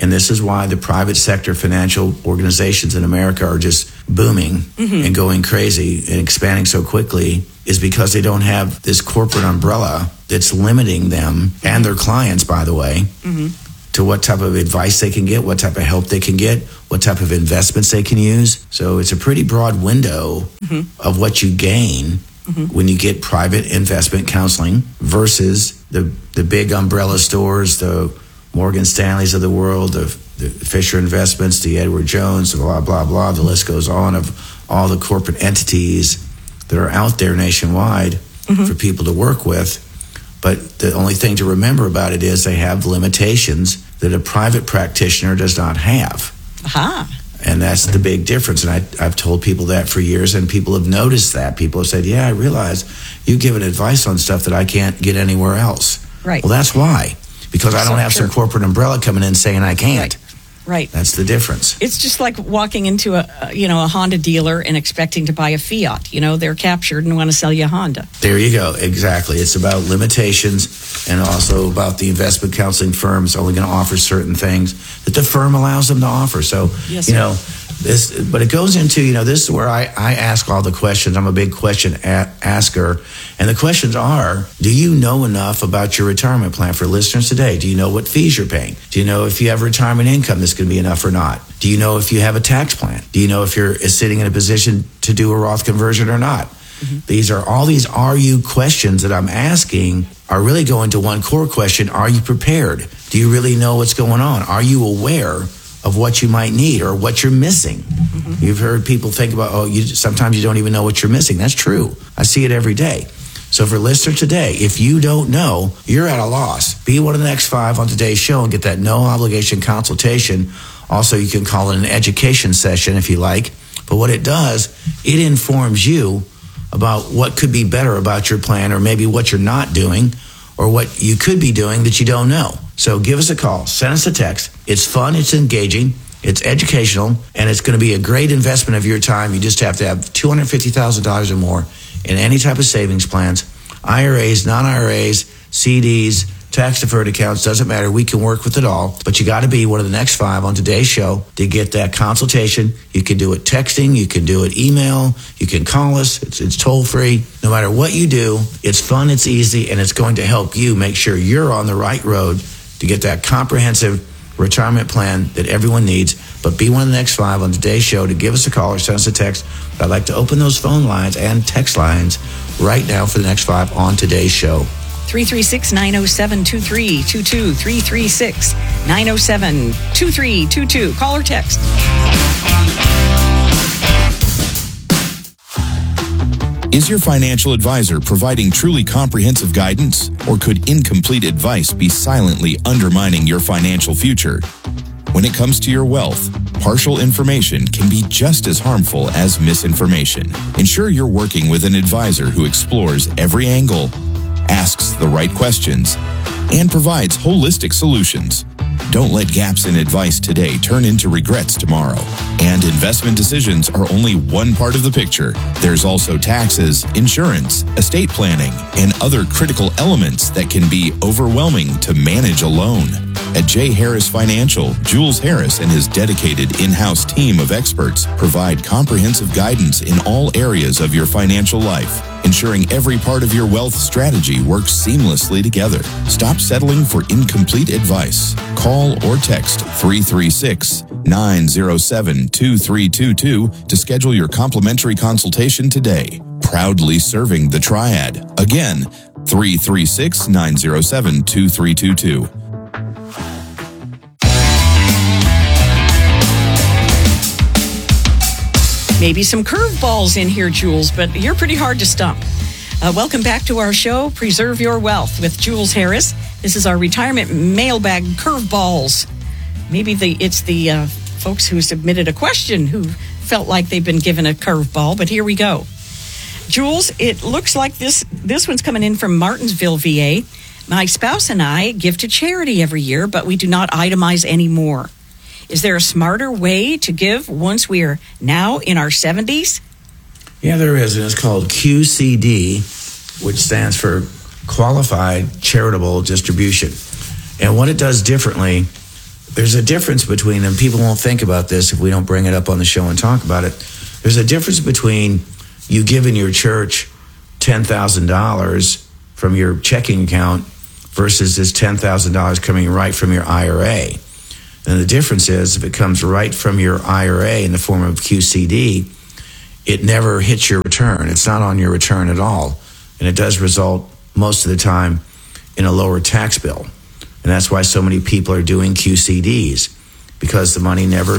[SPEAKER 2] And this is why the private sector financial organizations in America are just booming mm-hmm. and going crazy and expanding so quickly, is because they don't have this corporate umbrella that's limiting them and their clients, by the way, mm-hmm. to what type of advice they can get, what type of help they can get, what type of investments they can use. So it's a pretty broad window mm-hmm. of what you gain mm-hmm. when you get private investment counseling versus the the big umbrella stores, the Morgan Stanleys of the world, the, the Fisher Investments, the Edward Jones, blah, blah, blah. The list goes on of all the corporate entities that are out there nationwide mm-hmm. for people to work with. But the only thing to remember about it is they have limitations that a private practitioner does not have.
[SPEAKER 1] Aha.
[SPEAKER 2] And that's the big difference. And I, I've told people that for years, and people have noticed that. People have said, yeah, I realize you've given advice on stuff that I can't get anywhere else.
[SPEAKER 1] Right.
[SPEAKER 2] Well, that's why. Because I don't
[SPEAKER 1] so
[SPEAKER 2] have
[SPEAKER 1] true.
[SPEAKER 2] some corporate umbrella coming in saying I can't.
[SPEAKER 1] Right. Right.
[SPEAKER 2] That's the difference.
[SPEAKER 1] It's just like walking into a, a you know a Honda dealer and expecting to buy a Fiat. You know, they're captured and want to sell you a Honda.
[SPEAKER 2] There you go. Exactly. It's about limitations and also about the investment counseling firms only going to offer certain things that the firm allows them to offer. So,
[SPEAKER 1] yes,
[SPEAKER 2] you know, this, but it goes into, you know, this is where I, I ask all the questions. I'm a big question a- asker. And the questions are, do you know enough about your retirement plan? For listeners today, do you know what fees you're paying? Do you know if you have retirement income that's going to be enough or not? Do you know if you have a tax plan? Do you know if you're sitting in a position to do a Roth conversion or not? Mm-hmm. These are all these are you questions that I'm asking are really going to one core question. Are you prepared? Do you really know what's going on? Are you aware of what you might need or what you're missing? Mm-hmm. You've heard people think about, oh, you sometimes you don't even know what you're missing. That's true. I see it every day. So for listener today, if you don't know, you're at a loss. Be one of the next five on today's show and get that no obligation consultation. Also, you can call it an education session if you like. But what it does, it informs you about what could be better about your plan, or maybe what you're not doing, or what you could be doing that you don't know. So give us a call, send us a text. It's fun, it's engaging, it's educational, and it's going to be a great investment of your time. You just have to have two hundred fifty thousand dollars or more in any type of savings plans, I R As, non-I R As, C Ds, tax-deferred accounts, doesn't matter. We can work with it all. But you got to be one of the next five on today's show to get that consultation. You can do it texting. You can do it email. You can call us. It's, it's toll-free. No matter what you do, it's fun, it's easy, and it's going to help you make sure you're on the right road to get that comprehensive retirement plan that everyone needs. But be one of the next five on today's show to give us a call or send us a text. But I'd like to open those phone lines and text lines right now for the next five on today's show.
[SPEAKER 1] three three six, nine oh seven, two three two two, three three six, nine oh seven, two three two two. Call or text.
[SPEAKER 6] Is your financial advisor providing truly comprehensive guidance, or could incomplete advice be silently undermining your financial future? When it comes to your wealth, partial information can be just as harmful as misinformation. Ensure you're working with an advisor who explores every angle, asks the right questions, and provides holistic solutions. Don't let gaps in advice today turn into regrets tomorrow. And investment decisions are only one part of the picture. There's also taxes, insurance, estate planning, and other critical elements that can be overwhelming to manage alone. At J. Harris Financial, Jules Harris and his dedicated in-house team of experts provide comprehensive guidance in all areas of your financial life, ensuring every part of your wealth strategy works seamlessly together. Stop settling for incomplete advice. Call or text three three six, nine oh seven, two three two two to schedule your complimentary consultation today. Proudly serving the Triad. Again, three three six, nine oh seven, two three two two.
[SPEAKER 1] Maybe some curveballs in here, Jules, but you're pretty hard to stump. Uh, welcome back to our show, Preserve Your Wealth with Jules Harris. This is our retirement mailbag curveballs. Maybe the it's the uh, folks who submitted a question who felt like they've been given a curveball, but here we go. Jules, it looks like this, this one's coming in from Martinsville, V A. My spouse and I give to charity every year, but we do not itemize anymore. Is there a smarter way to give once we are now in our seventies?
[SPEAKER 2] Yeah, there is, and it's called Q C D, which stands for Qualified Charitable Distribution. And what it does differently there's a difference between them. People won't think about this if we don't bring it up on the show and talk about it. There's a difference between you giving your church ten thousand dollars from your checking account versus this ten thousand dollars coming right from your I R A. And the difference is if it comes right from your I R A in the form of Q C D, it never hits your return. It's not on your return at all. And it does result most of the time in a lower tax bill. And that's why so many people are doing Q C Ds, because the money never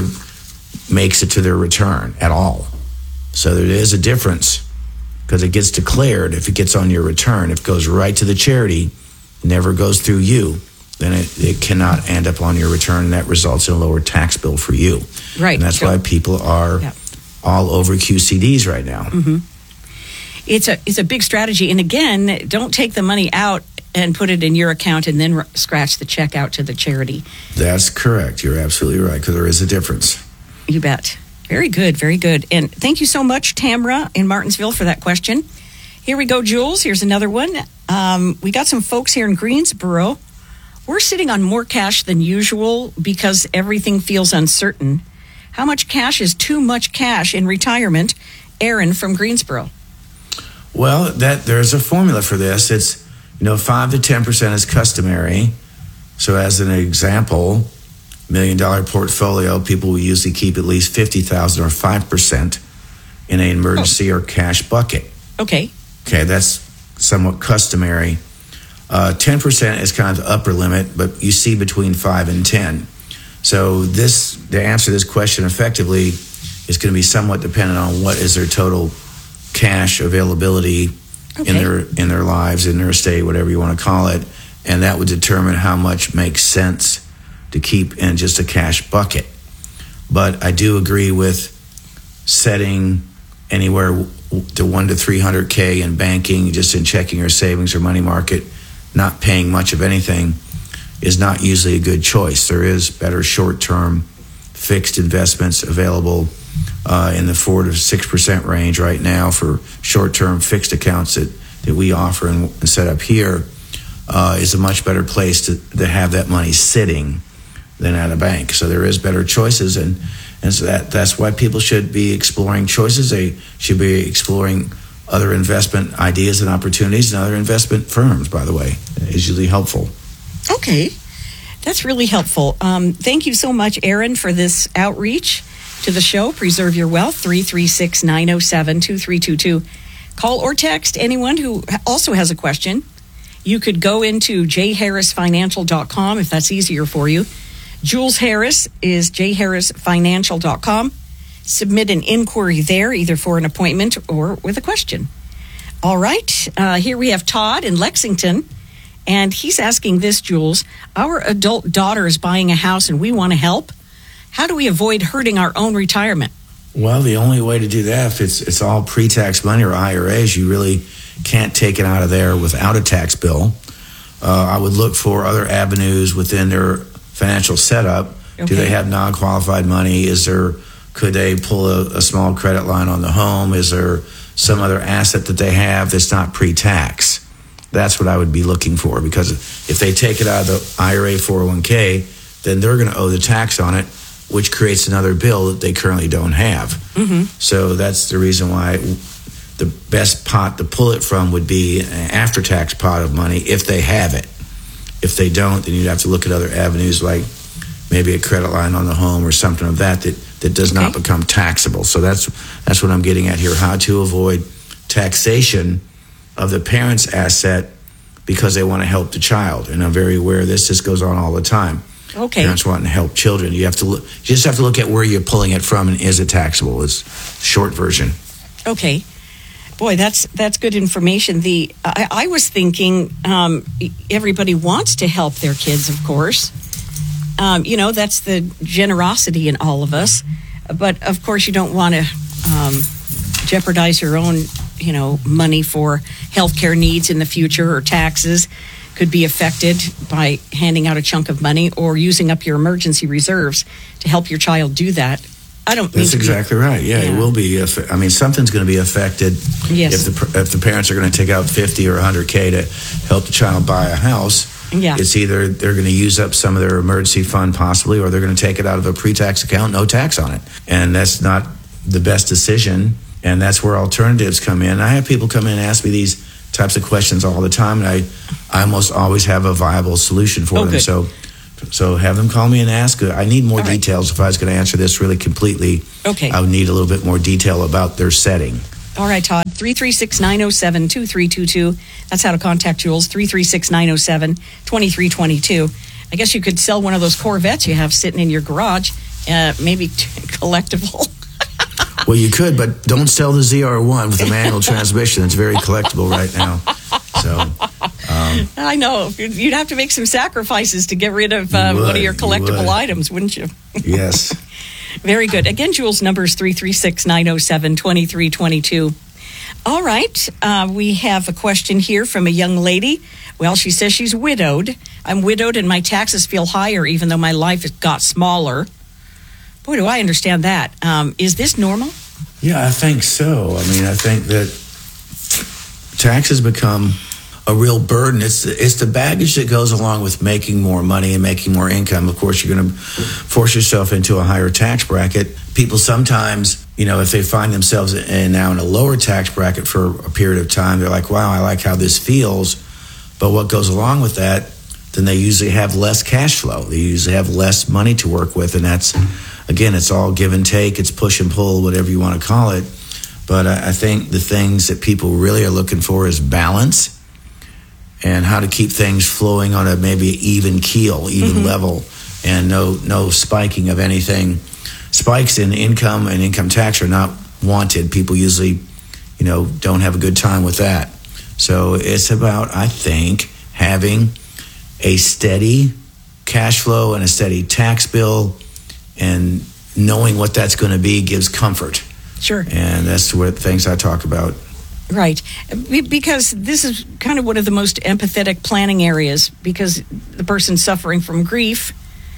[SPEAKER 2] makes it to their return at all. So there is a difference, because it gets declared if it gets on your return. If it goes right to the charity, never goes through you, then it, it cannot end up on your return, and that results in a lower tax bill for you.
[SPEAKER 1] Right.
[SPEAKER 2] And that's
[SPEAKER 1] so,
[SPEAKER 2] why people are
[SPEAKER 1] yeah.
[SPEAKER 2] all over Q C Ds right now.
[SPEAKER 1] Mm-hmm. It's a it's a big strategy. And again, don't take the money out and put it in your account and then r- scratch the check out to the charity.
[SPEAKER 2] That's correct. You're absolutely right, because there is a difference.
[SPEAKER 1] You bet. Very good, very good. And thank you so much, Tamra in Martinsville, for that question. Here we go, Jules. Here's another one. Um, we got some folks here in Greensboro. We're sitting on more cash than usual because everything feels uncertain. How much cash is too much cash in retirement? Aaron from Greensboro.
[SPEAKER 2] Well, that there's a formula for this. It's, you know, five to ten percent is customary. So as an example, million dollar portfolio, people will usually keep at least fifty thousand or five percent in an emergency oh. or cash bucket.
[SPEAKER 1] Okay.
[SPEAKER 2] Okay, that's somewhat customary. Uh, ten percent is kind of the upper limit, but you see between five and ten. So this, to answer this question effectively, is going to be somewhat dependent on what is their total cash availability okay. in their in their lives, in their estate, whatever you want to call it, and that would determine how much makes sense to keep in just a cash bucket. But I do agree with setting anywhere to one to three hundred k in banking, just in checking or savings or money market, not paying much of anything, is not usually a good choice. There is better short-term fixed investments available uh, in the four to six percent range right now for short-term fixed accounts that, that we offer and, and set up here. Uh, is a much better place to, to have that money sitting than at a bank. So there is better choices, and and so that that's why people should be exploring choices. They should be exploring other investment ideas and opportunities, and other investment firms, by the way, is usually helpful.
[SPEAKER 1] Okay, that's really helpful. Um, thank you so much, Aaron, for this outreach to the show. Preserve Your Wealth, three three six, nine oh seven, two three two two. Call or text anyone who also has a question. You could go into j harris financial dot com if that's easier for you. Jules Harris is j harris financial dot com. Submit an inquiry there, either for an appointment or with a question. All right, uh, here we have Todd in Lexington, and he's asking this, Jules. Our adult daughter is buying a house and we want to help. How do we avoid hurting our own retirement?
[SPEAKER 2] Well, the only way to do that, if it's, it's all pre-tax money or I R As, you really can't take it out of there without a tax bill. Uh, I would look for other avenues within their financial setup. Okay. Do they have non-qualified money? Is there, could they pull a, a small credit line on the home? Is there some other asset that they have that's not pre-tax? That's what I would be looking for, because if they take it out of the I R A four oh one k, then they're going to owe the tax on it, which creates another bill that they currently don't have. Mm-hmm. So that's the reason why the best pot to pull it from would be an after-tax pot of money if they have it. If they don't, then you'd have to look at other avenues, like maybe a credit line on the home or something of that that, that does okay. not become taxable. So that's that's what I'm getting at here, how to avoid taxation of the parent's asset because they want to help the child. And I'm very aware of this. This goes on all the time.
[SPEAKER 1] Okay.
[SPEAKER 2] Parents wanting to help children. You have to look, you just have to look at where you're pulling it from, and is it taxable? Is short version.
[SPEAKER 1] Okay. Boy, that's that's good information. The I, I was thinking um, everybody wants to help their kids, of course. Um, you know, that's the generosity in all of us. But, of course, you don't want to um, jeopardize your own, you know, money for healthcare needs in the future, or taxes could be affected by handing out a chunk of money or using up your emergency reserves to help your child do that. I don't.
[SPEAKER 2] That's exactly be, right. Yeah, yeah, it will be. I mean, something's going to be affected.
[SPEAKER 1] Yes.
[SPEAKER 2] If the if the parents are going to take out fifty or one hundred k to help the child buy a house,
[SPEAKER 1] Yeah.
[SPEAKER 2] It's either they're going to use up some of their emergency fund possibly, or they're going to take it out of a pre-tax account, no tax on it. And that's not the best decision. And that's where alternatives come in. I have people come in and ask me these types of questions all the time, and I, I almost always have a viable solution for
[SPEAKER 1] Oh,
[SPEAKER 2] them.
[SPEAKER 1] good.
[SPEAKER 2] So, so have them call me and ask. I need more
[SPEAKER 1] All right.
[SPEAKER 2] details. If I was going to answer this really completely,
[SPEAKER 1] Okay.
[SPEAKER 2] I would need a little bit more detail about their setting.
[SPEAKER 1] All right, Todd, three three six, nine oh seven, two three two two. That's how to contact Jules, three three six, nine oh seven, two three two two. I guess you could sell one of those Corvettes you have sitting in your garage, uh, maybe t- collectible.
[SPEAKER 2] Well, you could, but don't sell the Z R one with a manual transmission. It's very collectible right now. So, um,
[SPEAKER 1] I know. You'd you'd have to make some sacrifices to get rid of uh,
[SPEAKER 2] You would,
[SPEAKER 1] one of your
[SPEAKER 2] you
[SPEAKER 1] collectible
[SPEAKER 2] would.
[SPEAKER 1] items, wouldn't you?
[SPEAKER 2] yes.
[SPEAKER 1] Very good. Again, Jules' number is three three six, nine oh seven, two three two two. All right. Uh, we have a question here from a young lady. Well, she says she's widowed. I'm widowed and my taxes feel higher even though my life has got smaller. Boy, do I understand that. Um, is this normal?
[SPEAKER 2] Yeah, I think so. I mean, I think that taxes become a real burden. It's the, it's the baggage that goes along with making more money and making more income. Of course, you're going to force yourself into a higher tax bracket. People sometimes, you know, if they find themselves in, now in a lower tax bracket for a period of time, they're like, wow, I like how this feels. But what goes along with that, then they usually have less cash flow. They usually have less money to work with. And that's, again, it's all give and take. It's push and pull, whatever you want to call it. But I, I think the things that people really are looking for is balance and how to keep things flowing on a maybe even keel, even
[SPEAKER 1] Mm-hmm.
[SPEAKER 2] level, and no no spiking of anything. Spikes in income and income tax are not wanted. People usually, you know, don't have a good time with that. So it's about, I think, having a steady cash flow and a steady tax bill, and knowing what that's going to be gives comfort.
[SPEAKER 1] Sure.
[SPEAKER 2] And that's what things I talk about.
[SPEAKER 1] Right. Be- Because this is kind of one of the most empathetic planning areas, because the person's suffering from grief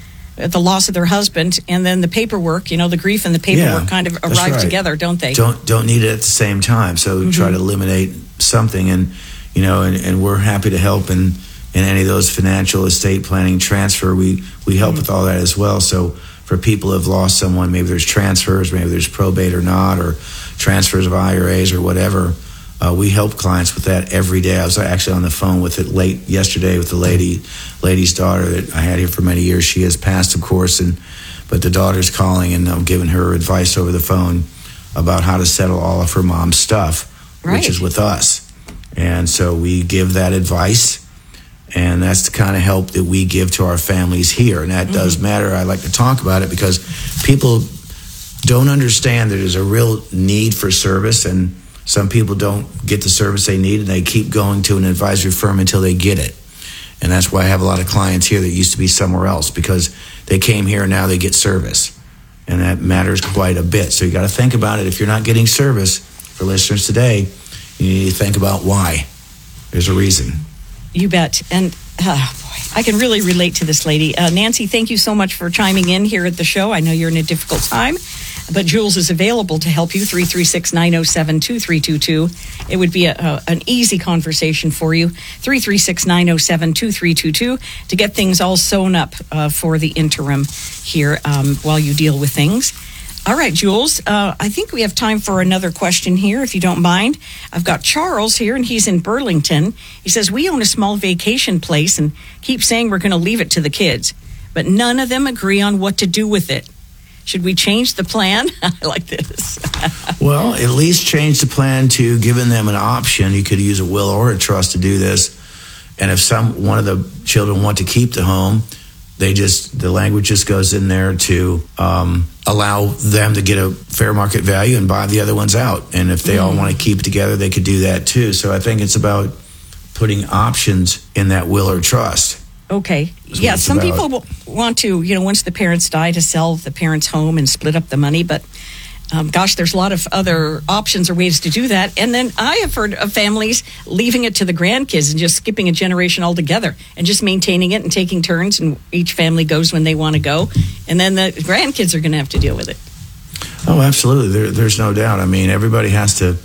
[SPEAKER 1] at the loss of their husband, and then the paperwork, you know, the grief and the paperwork
[SPEAKER 2] Yeah,
[SPEAKER 1] kind of
[SPEAKER 2] that's
[SPEAKER 1] arrive
[SPEAKER 2] right.
[SPEAKER 1] together, don't they?
[SPEAKER 2] Don't don't need it at the same time. So
[SPEAKER 1] Mm-hmm.
[SPEAKER 2] try to eliminate something, and you know, and, and we're happy to help in, in any of those financial, estate planning, transfer. We we help
[SPEAKER 1] Mm-hmm.
[SPEAKER 2] with all that as well. So for people who have lost someone, maybe there's transfers, maybe there's probate or not, or transfers of I R As or whatever. Uh, we help clients with that every day. I was actually on the phone with it late yesterday with the lady, lady's daughter that I had here for many years. She has passed, of course, and but the daughter's calling, and I'm giving her advice over the phone about how to settle all of her mom's stuff,
[SPEAKER 1] Right.
[SPEAKER 2] which is with us. And so we give that advice, and that's the kind of help that we give to our families here. And that
[SPEAKER 1] Mm-hmm.
[SPEAKER 2] does matter. I like to talk about it because people don't understand that there's a real need for service, and some people don't get the service they need, and they keep going to an advisory firm until they get it. And that's why I have a lot of clients here that used to be somewhere else, because they came here and now they get service. And that matters quite a bit. So you got to think about it. If you're not getting service, for listeners today, you need to think about why. There's a reason.
[SPEAKER 1] You bet. And uh, boy, I can really relate to this lady. Uh, Nancy, thank you so much for chiming in here at the show. I know you're in a difficult time, but Jules is available to help you, three three six, nine oh seven, two three two two. It would be a, a, an easy conversation for you, three three six, nine oh seven, two three two two, to get things all sewn up uh, for the interim here um, while you deal with things. All right, Jules, uh, I think we have time for another question here, if you don't mind. I've got Charles here, and he's in Burlington. He says, we own a small vacation place and keep saying we're going to leave it to the kids, but none of them agree on what to do with it. Should we change the plan? I like this.
[SPEAKER 2] Well, at least change the plan to giving them an option. You could use a will or a trust to do this. And if some one of the children want to keep the home, they just the language just goes in there to um, allow them to get a fair market value and buy the other ones out. And if they mm. all want to keep it together, they could do that too. So I think it's about putting options in that will or trust.
[SPEAKER 1] Okay.
[SPEAKER 2] That's
[SPEAKER 1] Yeah,
[SPEAKER 2] what it's
[SPEAKER 1] some
[SPEAKER 2] about.
[SPEAKER 1] people w- want to, you know, once the parents die, to sell the parents' home and split up the money. But um, gosh, there's a lot of other options or ways to do that. And then I have heard of families leaving it to the grandkids and just skipping a generation altogether and just maintaining it and taking turns, and each family goes when they want to go. And then the grandkids are going to have to deal with it.
[SPEAKER 2] Oh, absolutely. There, there's no doubt. I mean, everybody has to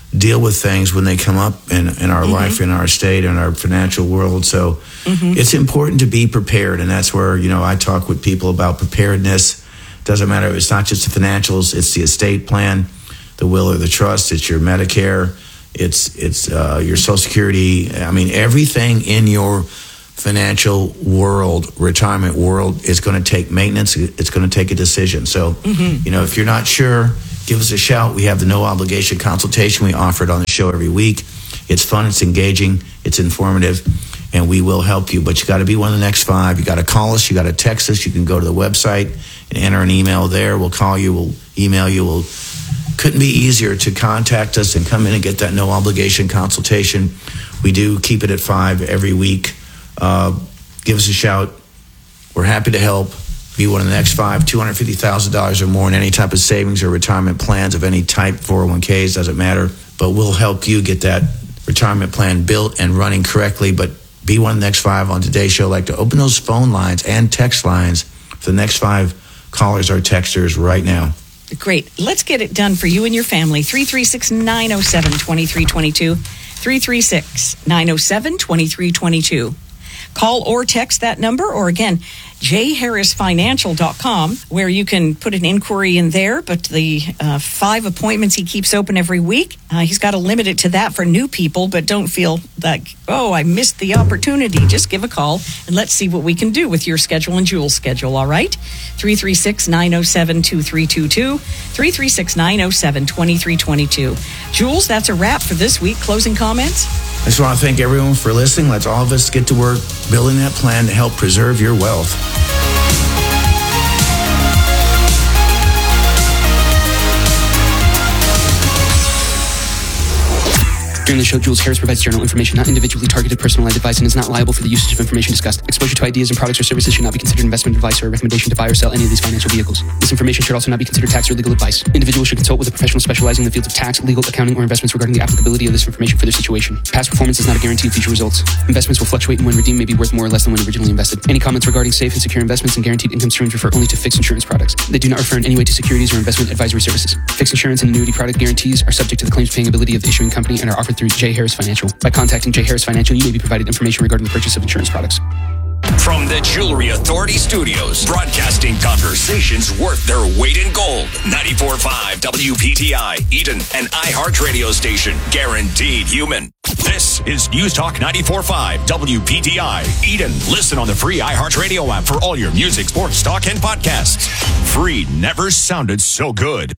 [SPEAKER 2] deal with things when they come up in, in our
[SPEAKER 1] Mm-hmm.
[SPEAKER 2] life, in our state, in our financial world. So
[SPEAKER 1] Mm-hmm.
[SPEAKER 2] it's important to be prepared. And that's where, you know, I talk with people about preparedness. Doesn't matter. It's not just the financials. It's the estate plan, the will or the trust. It's your Medicare. It's, it's uh, your Social Security. I mean, everything in your financial world, retirement world, is going to take maintenance. It's going to take a decision. So,
[SPEAKER 1] Mm-hmm.
[SPEAKER 2] you know, if you're not sure, give us a shout. We have the no obligation consultation. We offer it on the show every week. It's fun, it's engaging, it's informative, and we will help you. But you got to be one of the next five. You got to call us, you got to text us. You can go to the website and enter an email there. We'll call you, we'll email you. We'll couldn't be easier to contact us and come in and get that no obligation consultation. We do keep it at five every week. Uh, give us a shout. We're happy to help. Be one of the next five, two hundred fifty thousand dollars or more in any type of savings or retirement plans of any type, four oh one k's, doesn't matter. But we'll help you get that retirement plan built and running correctly. But be one of the next five on today's show. I'd like to open those phone lines and text lines for the next five callers or texters right now.
[SPEAKER 1] Great. Let's get it done for you and your family. three three six, nine oh seven, two three two two. three three six, nine oh seven, two three two two. Call or text that number, or again, j harris financial dot com, where you can put an inquiry in there. But the uh, five appointments he keeps open every week, uh, he's got to limit it to that for new people. But don't feel like, oh, I missed the opportunity. Just give a call and let's see what we can do with your schedule and Jules' schedule, all right? three three six, nine oh seven, two three two two, three three six, nine oh seven, two three two two. Jules, that's a wrap for this week. Closing comments?
[SPEAKER 2] I just want to thank everyone for listening. Let's all of us get to work building that plan to help preserve your wealth.
[SPEAKER 5] During the show, Jules Harris provides general information, not individually targeted personalized advice, and is not liable for the usage of information discussed. Exposure to ideas and products or services should not be considered investment advice or a recommendation to buy or sell any of these financial vehicles. This information should also not be considered tax or legal advice. Individuals should consult with a professional specializing in the fields of tax, legal, accounting, or investments regarding the applicability of this information for their situation. Past performance is not a guarantee of future results. Investments will fluctuate, and when redeemed may be worth more or less than when originally invested. Any comments regarding safe and secure investments and guaranteed income streams refer only to fixed insurance products. They do not refer in any way to securities or investment advisory services. Fixed insurance and annuity product guarantees are subject to the claims paying ability of the issuing company and are offered through J. Harris Financial. By contacting J. Harris Financial, you may be provided information regarding the purchase of insurance products.
[SPEAKER 7] From the Jewelry Authority Studios, broadcasting conversations worth their weight in gold. ninety-four point five W P T I, Eden, an iHeart radio station, guaranteed human. This is News Talk ninety-four point five W P T I, Eden. Listen on the free iHeart radio app for all your music, sports, talk, and podcasts. Free never sounded so good.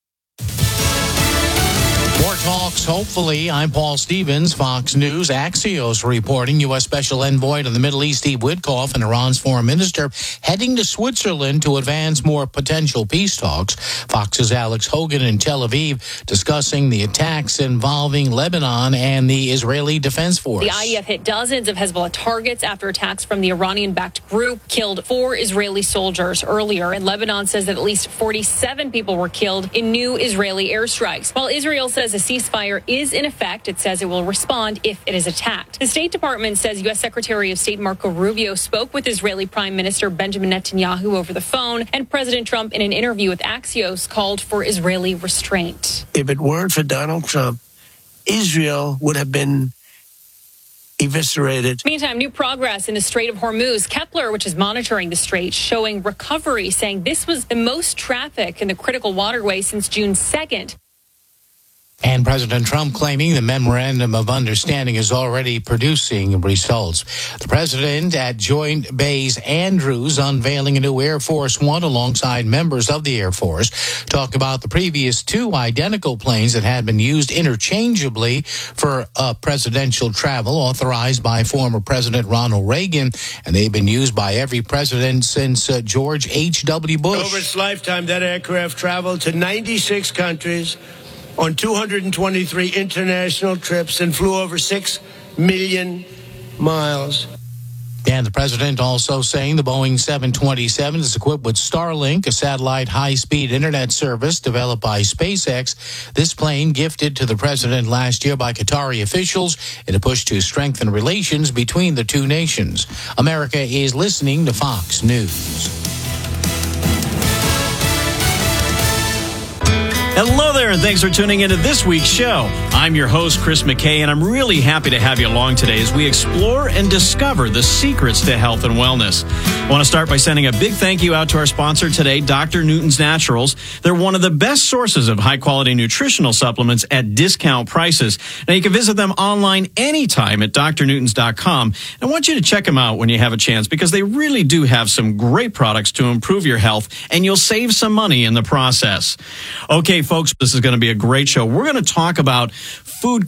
[SPEAKER 8] More talks, hopefully. I'm Paul Stevens, Fox News. Axios reporting U S. Special Envoy to the Middle East, Steve Witkoff, and Iran's foreign minister heading to Switzerland to advance more potential peace talks. Fox's Alex Hogan in Tel Aviv discussing the attacks involving Lebanon and the Israeli Defense Force.
[SPEAKER 9] The I D F hit dozens of Hezbollah targets after attacks from the Iranian-backed group killed four Israeli soldiers earlier. And Lebanon says that at least forty-seven people were killed in new Israeli airstrikes. While Israel says a ceasefire is in effect, it says it will respond if it is attacked. The State Department says U S. Secretary of State Marco Rubio spoke with Israeli Prime Minister Benjamin Netanyahu over the phone, and President Trump, in an interview with Axios, called for Israeli restraint.
[SPEAKER 10] If it weren't for Donald Trump, Israel would have been eviscerated.
[SPEAKER 9] Meantime, new progress in the Strait of Hormuz. Kepler, which is monitoring the strait, showing recovery, saying this was the most traffic in the critical waterway since June second.
[SPEAKER 8] And President Trump claiming the memorandum of understanding is already producing results. The president at Joint Base Andrews unveiling a new Air Force One alongside members of the Air Force. Talk about the previous two identical planes that had been used interchangeably for uh, presidential travel authorized by former President Ronald Reagan. And they've been used by every president since uh, George H W. Bush.
[SPEAKER 10] Over its lifetime, that aircraft traveled to ninety-six countries on two hundred twenty-three international trips and flew over six million miles.
[SPEAKER 8] And the president also saying the Boeing seven twenty-seven is equipped with Starlink, a satellite high-speed internet service developed by SpaceX. This plane gifted to the president last year by Qatari officials in a push to strengthen relations between the two nations. America is listening to Fox News.
[SPEAKER 11] Hello there, and thanks for tuning into this week's show. I'm your host, Chris McKay, and I'm really happy to have you along today as we explore and discover the secrets to health and wellness. I want to start by sending a big thank you out to our sponsor today, Doctor Newton's Naturals. They're one of the best sources of high-quality nutritional supplements at discount prices. Now, you can visit them online anytime at D R newtons dot com. I want you to check them out when you have a chance because they really do have some great products to improve your health, and you'll save some money in the process. Okay, folks, this is going to be a great show. We're going to talk about food